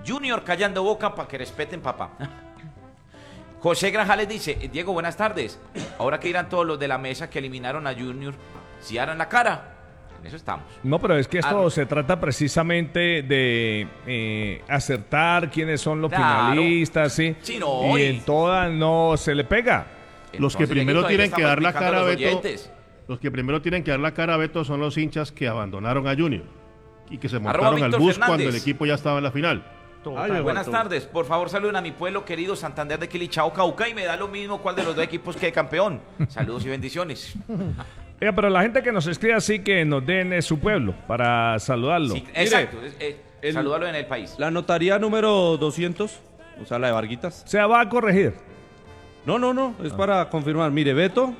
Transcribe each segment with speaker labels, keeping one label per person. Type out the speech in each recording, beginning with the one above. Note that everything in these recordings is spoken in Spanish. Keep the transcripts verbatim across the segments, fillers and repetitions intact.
Speaker 1: Junior callando boca para que respeten papá. José Grajales dice, Diego, buenas tardes. Ahora que irán todos los de la mesa que eliminaron a Junior, si harán la cara. En eso estamos.
Speaker 2: No, pero es que esto
Speaker 1: Ah,
Speaker 2: se trata precisamente de eh, acertar quiénes son los
Speaker 1: Claro.
Speaker 2: finalistas, ¿sí?
Speaker 1: Sí, no,
Speaker 2: y
Speaker 1: y-
Speaker 2: en todas no se le pega.
Speaker 3: Los que
Speaker 1: Entonces,
Speaker 3: primero
Speaker 1: Dieguito, ahí
Speaker 3: tienen que
Speaker 1: estamos
Speaker 3: dar la
Speaker 1: explicando
Speaker 3: cara,
Speaker 1: a los
Speaker 3: Beto,
Speaker 1: oyentes.
Speaker 3: los que primero tienen que dar la cara, Beto, son los hinchas que abandonaron a Junior y que se
Speaker 1: Arroba
Speaker 3: montaron al
Speaker 1: Víctor
Speaker 3: bus
Speaker 1: Fernández.
Speaker 3: cuando el equipo ya estaba en la final.
Speaker 1: Ay, buenas tardes, por favor saluden a mi pueblo querido Santander de Quilichao, Cauca, y me da lo mismo cuál de los dos equipos quede campeón. Saludos y bendiciones.
Speaker 2: Oiga, pero la gente que nos escribe así que nos den eh, su pueblo para saludarlo.
Speaker 1: Sí, exacto, es- es-
Speaker 4: el-
Speaker 1: salúdalo en el país.
Speaker 4: La notaría número doscientos, o sea, la de Varguitas.
Speaker 2: Se va a corregir.
Speaker 4: No, no, no, es para confirmar. Mire, Beto,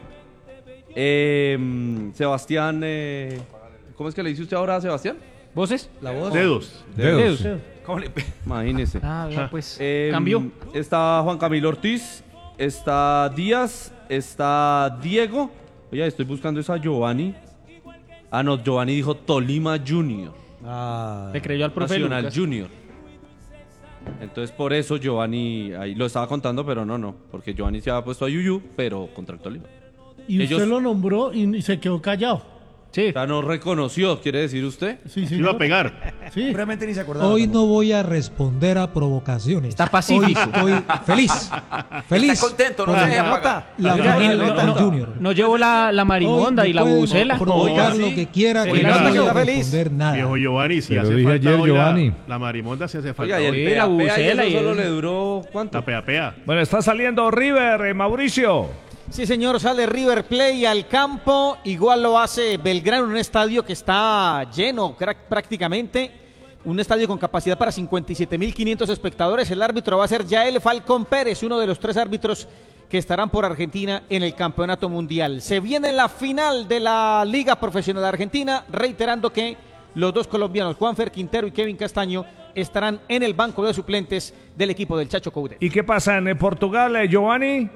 Speaker 4: eh, Sebastián, eh, ¿cómo es que le dice usted ahora a Sebastián?
Speaker 5: ¿Voces?
Speaker 6: La voz.
Speaker 3: Dedos.
Speaker 2: Dedos.
Speaker 1: ¿Cómo le-
Speaker 4: Imagínese.
Speaker 5: Ah, vea, pues,
Speaker 4: Eh,
Speaker 5: cambió.
Speaker 4: Está Juan Camilo Ortiz, está Díaz, está Diego. Oye, estoy buscando esa Giovanni. Ah, no, Giovanni dijo Tolima Junior.
Speaker 6: Ah,
Speaker 5: Le creyó al profe
Speaker 4: Nacional
Speaker 5: Lucas.
Speaker 4: Junior. Entonces por eso Giovanni, ahí lo estaba contando, pero no, no, porque Giovanni se había puesto a Yuyu, pero contra el Tolima.
Speaker 7: Y
Speaker 4: Ellos-
Speaker 7: usted lo nombró y, y se quedó callado.
Speaker 5: Sí.
Speaker 4: O sea, no reconoció, quiere decir usted.
Speaker 7: Sí, sí.
Speaker 3: Iba a pegar.
Speaker 7: Sí.
Speaker 6: Seguramente ni se acordaba.
Speaker 8: Hoy
Speaker 6: tampoco.
Speaker 8: no voy a responder a provocaciones.
Speaker 5: Está pacífico.
Speaker 8: Hoy estoy feliz. Feliz.
Speaker 1: Está contento, no
Speaker 8: por
Speaker 1: se
Speaker 8: la-
Speaker 1: deja
Speaker 6: La
Speaker 1: pagar.
Speaker 6: nota.
Speaker 8: la
Speaker 5: Oiga,
Speaker 8: final
Speaker 5: no,
Speaker 8: del
Speaker 5: no, no,
Speaker 8: Junior.
Speaker 5: no llevo la, la marimonda
Speaker 8: Hoy
Speaker 5: y la
Speaker 8: puede
Speaker 5: bubucela.
Speaker 8: provocar
Speaker 3: Hoy
Speaker 8: lo
Speaker 3: sí.
Speaker 8: que quiera, que
Speaker 3: Oiga,
Speaker 8: no voy
Speaker 6: está
Speaker 8: a
Speaker 6: feliz.
Speaker 8: responder nada.
Speaker 3: Viejo Giovanni, si
Speaker 2: Pero
Speaker 3: hace
Speaker 2: dije
Speaker 3: falta
Speaker 2: ayer,
Speaker 3: hoy la-
Speaker 2: Giovanni.
Speaker 3: La, marimonda se hace falta
Speaker 4: Oiga, y el
Speaker 3: hoy.
Speaker 5: Sí, la
Speaker 4: pea, pea, y
Speaker 5: bubucela
Speaker 4: eso
Speaker 5: y
Speaker 4: solo
Speaker 5: el-
Speaker 4: le duró, ¿cuánto?
Speaker 3: La pea pea.
Speaker 2: Bueno, está saliendo River, eh, Mauricio.
Speaker 9: Sí, señor, sale River Play al campo. Igual lo hace Belgrano en un estadio que está lleno crack- prácticamente. Un estadio con capacidad para cincuenta y siete mil quinientos espectadores. El árbitro va a ser Yael Falcón Pérez, uno de los tres árbitros que estarán por Argentina en el Campeonato Mundial. Se viene la final de la Liga Profesional de Argentina, reiterando que los dos colombianos, Juanfer Quintero y Kevin Castaño, estarán en el banco de suplentes del equipo del Chacho Coudet.
Speaker 2: ¿Y qué pasa en eh, Portugal, eh, Giovanni?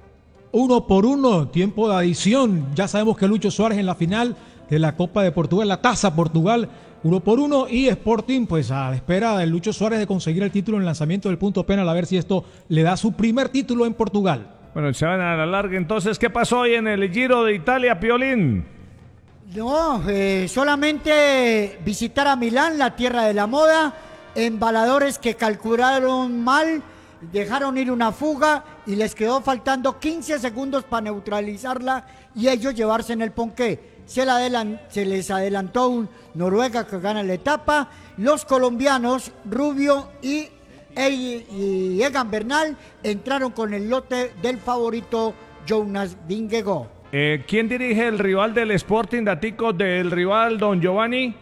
Speaker 8: Uno por uno, tiempo de adición. Ya sabemos que Lucho Suárez en la final de la Copa de Portugal, la Taza Portugal, uno por uno. Y Sporting, pues a la espera de Lucho Suárez de conseguir el título en el lanzamiento del punto penal, a ver si esto le da su primer título en Portugal.
Speaker 2: Bueno, se van a la larga. Entonces, ¿qué pasó hoy en el Giro de Italia, Piolín?
Speaker 10: No, eh, solamente visitar a Milán, la tierra de la moda, embaladores que calcularon mal, dejaron ir una fuga y les quedó faltando quince segundos para neutralizarla y ellos llevarse en el ponqué. Se, la adelan- se les adelantó un Noruega que gana la etapa, los colombianos Rubio y, e- y Egan Bernal entraron con el lote del favorito Jonas Vingegaard.
Speaker 2: Eh, ¿Quién dirige el rival del Sporting, datico del rival, don Giovanni?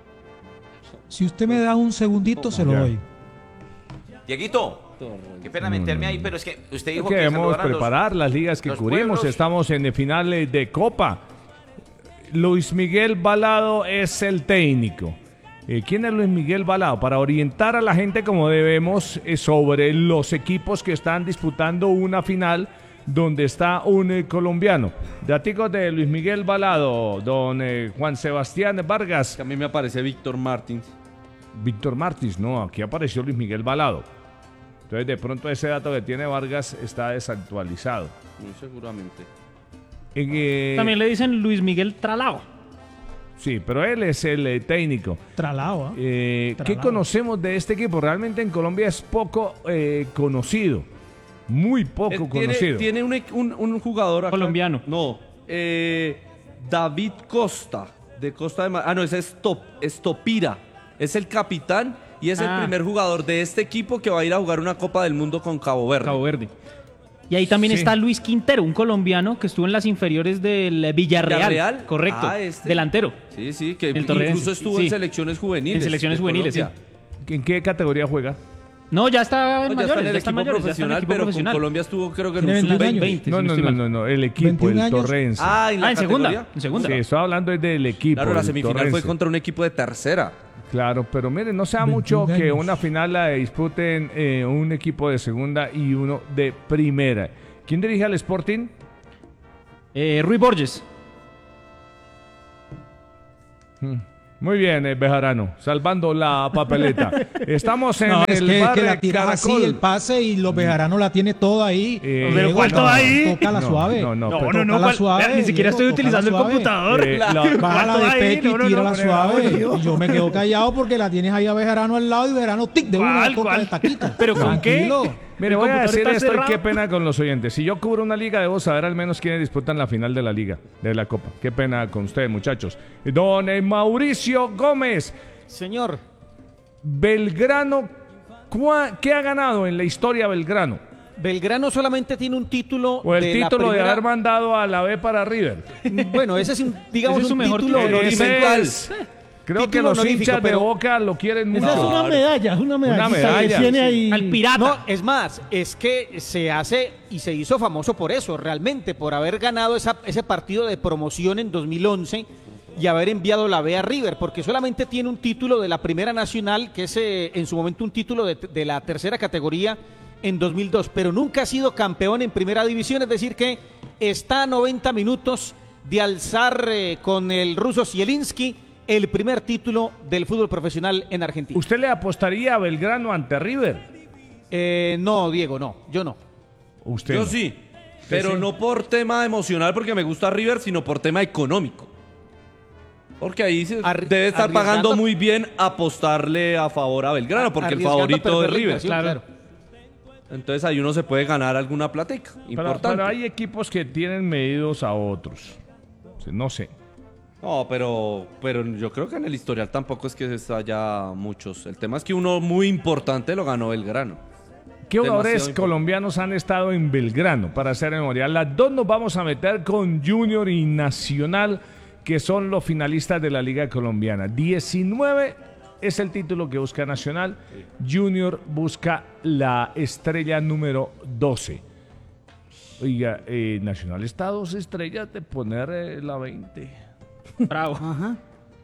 Speaker 8: Si usted me da un segundito, se lo
Speaker 2: Ya.
Speaker 8: doy.
Speaker 1: Dieguito, qué pena meterme ahí, pero es que usted dijo que
Speaker 2: Queremos
Speaker 1: saludaran los-
Speaker 2: preparar las ligas que
Speaker 1: los
Speaker 2: cubrimos.
Speaker 1: pueblos.
Speaker 2: Estamos en finales de Copa. Luis Miguel Balado es el técnico. Eh, ¿Quién es Luis Miguel Balado? Para orientar a la gente como debemos eh, sobre los equipos que están disputando una final donde está un eh, colombiano. Daticos de Luis Miguel Balado, don eh, Juan Sebastián Vargas.
Speaker 4: Que a mí me aparece Víctor Martins.
Speaker 2: Víctor Martins, no, aquí apareció Luis Miguel Balado. Entonces de pronto ese dato que tiene Vargas está desactualizado.
Speaker 4: Muy seguramente.
Speaker 2: En, eh,
Speaker 5: También le dicen Luis Miguel Tralao.
Speaker 2: Sí, pero él es el eh, técnico.
Speaker 7: Tralao, ¿ah?
Speaker 2: Eh, ¿Qué
Speaker 7: Tralao.
Speaker 2: conocemos de este equipo? Realmente en Colombia es poco eh, conocido. Muy poco
Speaker 4: Eh, tiene,
Speaker 2: conocido.
Speaker 4: tiene un, un- un jugador acá-
Speaker 5: Colombiano.
Speaker 4: No, eh, David Costa, de Costa de Mar- Ah, no, ese es Top, Estopira. Es el capitán y es
Speaker 5: Ah.
Speaker 4: el primer jugador de este equipo que va a ir a jugar una Copa del Mundo con Cabo Verde.
Speaker 5: Cabo Verde. Y ahí también
Speaker 2: Sí.
Speaker 5: está Luis Quintero, un colombiano que estuvo en las inferiores del Villarreal.
Speaker 4: ¿Villarreal?
Speaker 5: Correcto.
Speaker 4: Ah, este.
Speaker 5: Delantero.
Speaker 4: Sí, sí, que
Speaker 5: El
Speaker 4: incluso
Speaker 5: torrense,
Speaker 4: estuvo
Speaker 5: sí.
Speaker 4: en selecciones juveniles.
Speaker 5: En selecciones
Speaker 4: de
Speaker 5: juveniles,
Speaker 4: Colombia.
Speaker 2: ¿En qué categoría juega?
Speaker 5: No, ya está en
Speaker 4: No, ya
Speaker 5: mayores,
Speaker 4: está en el
Speaker 5: ya está
Speaker 4: equipo
Speaker 5: en mayores, ya está en el
Speaker 4: profesional,
Speaker 5: equipo
Speaker 4: pero
Speaker 5: profesional.
Speaker 4: con Colombia estuvo creo que en
Speaker 8: Tiene
Speaker 4: un
Speaker 8: veintiún
Speaker 4: sub
Speaker 8: años.
Speaker 4: veinte.
Speaker 2: No,
Speaker 5: si no
Speaker 2: no,
Speaker 5: estoy
Speaker 2: no,
Speaker 5: mal.
Speaker 2: no, no, el equipo,
Speaker 8: veintiún
Speaker 2: el
Speaker 8: años.
Speaker 2: Torrense.
Speaker 4: Ah, en la
Speaker 5: Ah, en segunda,
Speaker 4: categoría.
Speaker 5: en segunda.
Speaker 2: Sí, estoy hablando es del equipo.
Speaker 4: Claro, la
Speaker 2: del
Speaker 4: semifinal
Speaker 2: Torrense.
Speaker 4: fue contra un equipo de tercera.
Speaker 2: Claro, pero miren, no sea mucho
Speaker 8: veintiún
Speaker 2: que
Speaker 8: años.
Speaker 2: una final la disputen eh, un equipo de segunda y uno de primera. ¿Quién dirige al Sporting?
Speaker 5: Eh, Rui Borges.
Speaker 2: Hmm. Muy bien, eh, Bejarano, salvando la papeleta. Estamos en
Speaker 8: No, es
Speaker 2: el
Speaker 8: que,
Speaker 2: bar
Speaker 8: que
Speaker 2: de
Speaker 8: la tiras así,
Speaker 2: Caracol.
Speaker 8: el pase, y los Bejaranos la tiene toda ahí.
Speaker 2: Eh,
Speaker 7: Pero
Speaker 8: Diego,
Speaker 7: ¿cuánto
Speaker 8: no,
Speaker 7: ahí?
Speaker 8: Tócala
Speaker 2: No,
Speaker 8: suave.
Speaker 2: no, no,
Speaker 7: No,
Speaker 2: pero-
Speaker 7: no, no,
Speaker 8: tócala
Speaker 7: cuál-
Speaker 8: suave,
Speaker 7: ni siquiera
Speaker 8: Diego,
Speaker 7: estoy utilizando el
Speaker 8: tócala suave.
Speaker 7: computador.
Speaker 2: Eh, la-
Speaker 8: Bájala
Speaker 7: ¿Cuánto
Speaker 8: de
Speaker 7: ahí?
Speaker 8: pecho y
Speaker 7: No, no,
Speaker 8: tírala
Speaker 7: no,
Speaker 8: suave.
Speaker 7: no,
Speaker 8: Y yo me quedo callado porque la tienes ahí a Bejarano al lado y Bejarano tic de una
Speaker 7: ¿Cuál,
Speaker 8: toca
Speaker 7: cuál?
Speaker 8: de taquito.
Speaker 7: ¿Pero con qué?
Speaker 8: Tranquilo.
Speaker 2: Mire,
Speaker 7: ¿El
Speaker 2: voy a
Speaker 7: computador
Speaker 2: decir
Speaker 7: está
Speaker 2: esto y
Speaker 7: cerrado?
Speaker 2: qué pena con los oyentes. Si yo cubro una liga, debo saber al menos quiénes disputan la final de la liga, de la Copa. Qué pena con ustedes, muchachos. Don eh, Mauricio Gómez,
Speaker 9: Señor,
Speaker 2: Belgrano, ¿cuá- ¿qué ha ganado en la historia Belgrano?
Speaker 9: Belgrano solamente tiene un título.
Speaker 2: O el
Speaker 9: de la
Speaker 2: título de
Speaker 9: primera-
Speaker 2: haber mandado a la B para River.
Speaker 9: Bueno, ese es un, digamos,
Speaker 5: Ese es su
Speaker 9: un
Speaker 5: mejor
Speaker 9: título
Speaker 5: título.
Speaker 2: Ese
Speaker 9: honorífico.
Speaker 2: es- Creo que
Speaker 9: Título
Speaker 2: los
Speaker 9: honorífico,
Speaker 2: hinchas de
Speaker 9: pero-
Speaker 2: Boca lo quieren mucho.
Speaker 7: Esa es una medalla, es una medalla.
Speaker 2: medalla,
Speaker 7: tiene
Speaker 2: sí.
Speaker 7: ahí.
Speaker 5: Al pirata.
Speaker 9: No, es más, es que se hace y se hizo famoso por eso, realmente, por haber ganado esa- ese partido de promoción en dos mil once y haber enviado la B a River, porque solamente tiene un título de la Primera Nacional, que es eh, en su momento un título de, de la tercera categoría en dos mil dos, pero nunca ha sido campeón en Primera División, es decir que está a noventa minutos de alzar eh, con el ruso Zielinski el primer título del fútbol profesional en Argentina.
Speaker 2: ¿Usted le apostaría a Belgrano ante River?
Speaker 9: Eh, no, Diego, no, yo no.
Speaker 2: Usted
Speaker 4: Yo
Speaker 2: no.
Speaker 4: sí, pero
Speaker 2: sí.
Speaker 4: no por tema emocional porque me gusta River, sino por tema económico. Porque ahí se
Speaker 9: Arri-
Speaker 4: debe estar
Speaker 9: arriesgando-
Speaker 4: pagando muy bien apostarle a favor a Belgrano, porque el
Speaker 9: Arriesgando a
Speaker 4: favorito
Speaker 9: perder
Speaker 4: de
Speaker 9: la
Speaker 4: River.
Speaker 9: inversión,
Speaker 5: Claro.
Speaker 4: Entonces ahí uno se puede ganar alguna platica.
Speaker 2: Pero,
Speaker 4: Importante.
Speaker 2: pero hay equipos que tienen medidos a otros. No sé.
Speaker 4: No, pero, pero yo creo que en el historial tampoco es que haya muchos. El tema es que uno muy importante lo ganó Belgrano.
Speaker 2: ¿Qué jugadores
Speaker 4: Demasiado
Speaker 2: colombianos han estado en Belgrano para hacer memoria? Las dos nos vamos a meter con Junior y Nacional, que son los finalistas de la Liga Colombiana. diecinueve es el título que busca Nacional. Junior busca la estrella número doce. Oiga, eh, Nacional está a dos estrellas de poner eh, la veinte.
Speaker 5: Bravo.
Speaker 10: Ajá.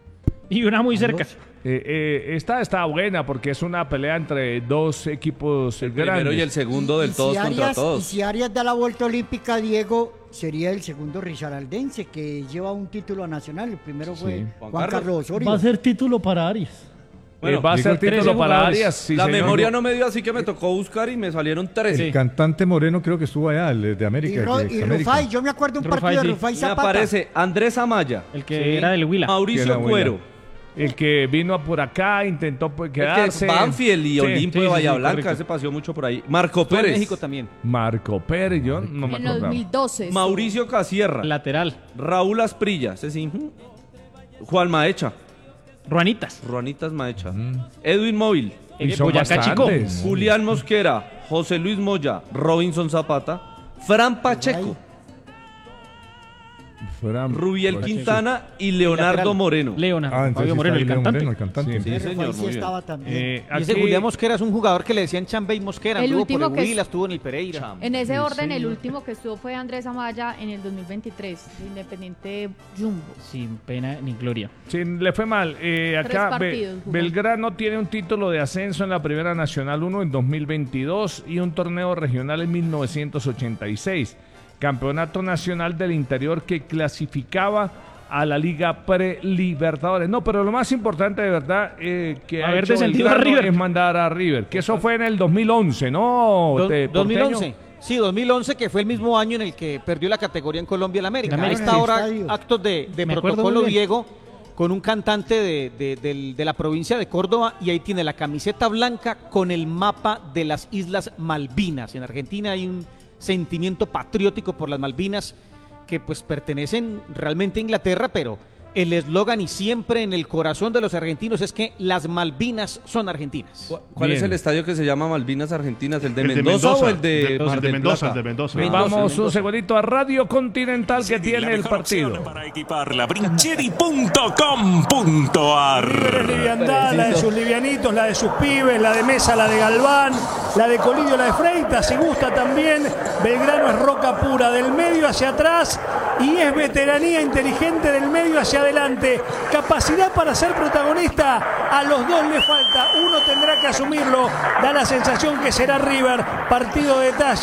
Speaker 5: Y una muy cerca.
Speaker 2: Eh, eh, esta está buena porque es una pelea entre dos equipos eh,
Speaker 4: El
Speaker 2: grandes.
Speaker 4: primero y el segundo del
Speaker 10: Y
Speaker 4: todos
Speaker 10: si
Speaker 4: contra
Speaker 10: Arias, Y
Speaker 4: todos.
Speaker 10: si Arias da la vuelta olímpica, Diego, sería el segundo risaraldense que lleva un título nacional. El primero fue
Speaker 2: Sí.
Speaker 10: Juan,
Speaker 4: Juan
Speaker 10: Carlos,
Speaker 4: Carlos.
Speaker 10: Osorio.
Speaker 7: Va a ser título para Arias.
Speaker 2: Eh, va a ser
Speaker 5: trece
Speaker 2: título para
Speaker 5: jugadores.
Speaker 2: Arias. sí,
Speaker 4: la
Speaker 2: señor.
Speaker 4: memoria no me dio, así que me tocó buscar y me salieron tres.
Speaker 5: Sí.
Speaker 6: El cantante Moreno creo que estuvo allá, el de América.
Speaker 10: Y,
Speaker 6: el
Speaker 10: Ro-
Speaker 6: de
Speaker 10: y
Speaker 6: Examérica.
Speaker 10: Rufai, yo me acuerdo un
Speaker 5: Rufai,
Speaker 10: partido de
Speaker 5: sí.
Speaker 10: Rufai
Speaker 4: Me
Speaker 10: Zapata.
Speaker 4: aparece Andrés Amaya,
Speaker 5: El que era del Huila.
Speaker 2: Que
Speaker 4: Mauricio
Speaker 2: era buena.
Speaker 4: Cuero,
Speaker 2: El que vino por acá, intentó pues,
Speaker 4: el que
Speaker 2: quedarse.
Speaker 4: Banfield y
Speaker 2: Sí,
Speaker 4: Olimpo
Speaker 5: sí,
Speaker 4: de
Speaker 5: sí,
Speaker 4: Bahía
Speaker 5: sí,
Speaker 4: Blanca,
Speaker 5: correcto.
Speaker 4: ese paseó mucho por ahí. Marco
Speaker 9: Estuvo en
Speaker 4: Pérez,
Speaker 9: México también.
Speaker 2: Marco Pérez, yo no me
Speaker 11: En
Speaker 2: acordaba.
Speaker 11: dos mil doce. estuvo.
Speaker 4: Mauricio Casierra,
Speaker 5: Lateral.
Speaker 4: Raúl Asprilla, ese sí, ujú. Juan Maecha,
Speaker 5: Ruanitas.
Speaker 4: Ruanitas Maecha, Edwin Móvil,
Speaker 2: Y son
Speaker 5: Boyacá Chico.
Speaker 2: bastantes.
Speaker 4: Julián Mosquera, José Luis Moya, Robinson Zapata, Fran Pacheco,
Speaker 2: Fueran-
Speaker 4: Rubiel
Speaker 2: Pacheco.
Speaker 4: Quintana y Leonardo
Speaker 9: lateral.
Speaker 4: Moreno.
Speaker 5: Leonardo.
Speaker 6: Ah, entonces
Speaker 5: Fabio
Speaker 6: sí
Speaker 5: Moreno,
Speaker 6: está
Speaker 5: el
Speaker 6: ahí Leo
Speaker 5: cantante.
Speaker 6: Moreno, el cantante.
Speaker 2: Sí.
Speaker 4: Sí, señor,
Speaker 10: Rufai
Speaker 4: muy
Speaker 10: sí
Speaker 4: bien.
Speaker 10: estaba también.
Speaker 2: Eh,
Speaker 9: Y ese
Speaker 2: aquí-
Speaker 9: Julián Mosquera es un jugador que le decían Chambey Mosquera.
Speaker 11: El
Speaker 9: Estuvo por
Speaker 11: último
Speaker 9: el
Speaker 11: que es-
Speaker 9: Huila, estuvo en el Pereira.
Speaker 11: En ese
Speaker 2: Sí,
Speaker 11: orden, el
Speaker 2: señor.
Speaker 11: último que estuvo fue Andrés Amaya en el dos mil veintitrés, de Independiente Jumbo.
Speaker 5: Sin pena ni gloria.
Speaker 2: Sí, le fue mal. Eh,
Speaker 11: Tres
Speaker 2: acá Be-
Speaker 11: partidos jugó.
Speaker 2: Belgrano tiene un título de ascenso en la Primera Nacional uno en dos mil veintidós y un torneo regional en mil novecientos ochenta y seis. Campeonato Nacional del Interior que clasificaba a la Liga Pre-Libertadores. No, pero lo más importante de verdad eh, que ha
Speaker 5: Haber
Speaker 2: hecho
Speaker 5: descendido a
Speaker 2: Belgrano
Speaker 5: River.
Speaker 2: es mandar a River, que eso fue en el dos mil once, ¿no?
Speaker 9: Do-
Speaker 2: Te-
Speaker 9: dos mil once.
Speaker 2: porteño?
Speaker 9: Sí, dos mil once, que fue el mismo año en el que perdió la categoría en Colombia el América.
Speaker 5: En
Speaker 9: Ahí
Speaker 5: América.
Speaker 9: está ahora
Speaker 10: Estadio.
Speaker 9: actos de, de
Speaker 5: Me acuerdo
Speaker 9: protocolo,
Speaker 5: muy bien.
Speaker 9: Diego, con un cantante de, de- del- de la provincia de Córdoba, y ahí tiene la camiseta blanca con el mapa de las Islas Malvinas. En Argentina hay un sentimiento patriótico por las Malvinas que pues pertenecen realmente a Inglaterra, pero el eslogan y siempre en el corazón de los argentinos es que las Malvinas son argentinas.
Speaker 4: ¿Cuál
Speaker 2: Bien.
Speaker 4: es el estadio que se llama Malvinas Argentinas? ¿El de
Speaker 3: El de
Speaker 4: Mendoza,
Speaker 3: Mendoza.
Speaker 4: o el de
Speaker 3: El de-
Speaker 4: Mar
Speaker 3: el de
Speaker 4: del
Speaker 3: Mendoza,
Speaker 4: Plata?
Speaker 3: el de Mendoza.
Speaker 2: Nos
Speaker 9: Mendoza,
Speaker 2: vamos un
Speaker 9: Mendoza.
Speaker 2: segundito a Radio Continental que tiene el partido.
Speaker 12: Para equiparla, brincheri punto com punto ar.
Speaker 7: River es liviandad, la de sus livianitos, la de sus pibes, la de Mesa, la de Galván, la de Colidio, la de Freitas, si gusta también. Belgrano es roca pura, del medio hacia atrás, y es veteranía inteligente del medio hacia adelante. Capacidad para ser protagonista, a los dos le falta, uno tendrá que asumirlo. Da la sensación que será River. Partido de detalles,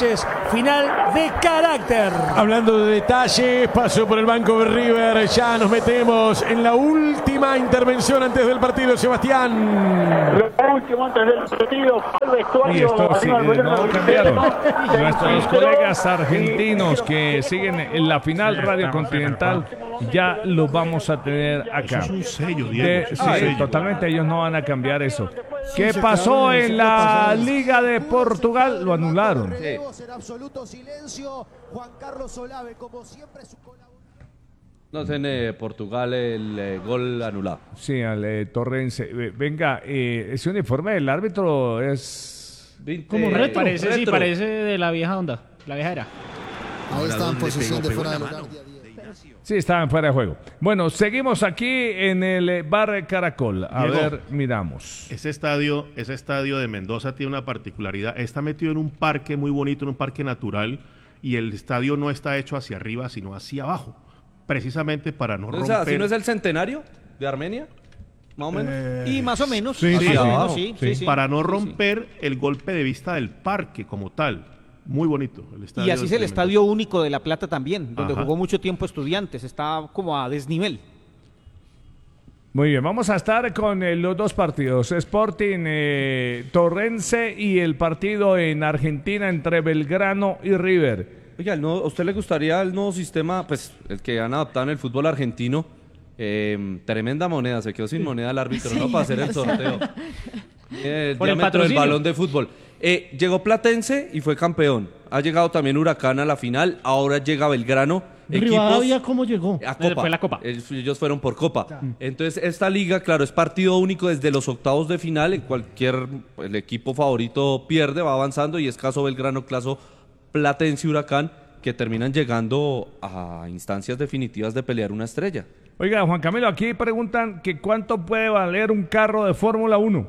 Speaker 7: final de carácter.
Speaker 13: Hablando de detalles, pasó por el banco de River, ya nos metemos en la última intervención antes del partido, Sebastián.
Speaker 14: Lo último antes del partido, el vestuario.
Speaker 2: Y esto sí, no cambiaron. Nuestros colegas argentinos que siguen en la final Radio Continental ya los vamos a tener acá.
Speaker 3: Eso es un sello, Diego.
Speaker 2: De,
Speaker 3: Es
Speaker 2: sí,
Speaker 3: un sello.
Speaker 2: totalmente, ellos no van a cambiar eso. ¿Qué pasó en la Liga de Portugal? Lo anularon.
Speaker 15: En absoluto silencio, Juan Carlos Olave, como siempre su
Speaker 4: No sé, en eh, Portugal el eh, gol anulado.
Speaker 2: Sí, al eh, Torrense. Eh, venga, eh, ese uniforme del árbitro es...
Speaker 5: Como
Speaker 4: Eh,
Speaker 5: retro. Parece, sí,
Speaker 4: retro.
Speaker 5: parece de la vieja onda, la vieja era.
Speaker 15: Ahí está en posición de fuera de lugar.
Speaker 2: Sí, estaban fuera de juego. Bueno, seguimos aquí en el eh, Bar Caracol. A
Speaker 3: Diego,
Speaker 2: ver, miramos.
Speaker 3: Ese estadio, ese estadio de Mendoza tiene una particularidad. Está metido en un parque muy bonito, en un parque natural, y el estadio no está hecho hacia arriba, sino hacia abajo. Precisamente para no
Speaker 4: O
Speaker 3: romper.
Speaker 4: sea, ¿si no es el centenario de Armenia? Más o menos.
Speaker 9: Y más o menos.
Speaker 3: Sí,
Speaker 9: más
Speaker 3: sí,
Speaker 9: o
Speaker 3: sí.
Speaker 9: menos, sí, sí, sí.
Speaker 3: Para no romper el golpe de vista del parque como tal. Muy bonito. El estadio
Speaker 9: Y así es el
Speaker 3: de
Speaker 9: Estadio Único de La Plata también, donde
Speaker 3: Ajá.
Speaker 9: jugó mucho tiempo Estudiantes. Está como a desnivel.
Speaker 2: Muy bien, vamos a estar con eh, los dos partidos. Sporting eh, Torrense y el partido en Argentina entre Belgrano y River.
Speaker 4: Oiga, ¿no, ¿a usted le gustaría el nuevo sistema, pues el que han adaptado en el fútbol argentino? Eh, tremenda moneda, se quedó sin moneda el árbitro, ¿no? Para hacer el sorteo. Eh, el
Speaker 5: Por el
Speaker 4: diámetro del
Speaker 5: patrocinio.
Speaker 4: balón de fútbol. Eh, llegó Platense y fue campeón. Ha llegado también Huracán a la final, ahora llega Belgrano.
Speaker 13: Rivadavia, ¿cómo llegó?
Speaker 4: A Copa.
Speaker 5: Fue la Copa.
Speaker 4: Ellos, ellos fueron por Copa. Entonces, esta liga, claro, es partido único desde los octavos de final. En cualquier, el equipo favorito pierde, va avanzando y es caso Belgrano, caso Platense y Huracán, que terminan llegando a instancias definitivas de pelear una estrella.
Speaker 2: Oiga, Juan Camilo, aquí preguntan que cuánto puede valer un carro de Fórmula uno.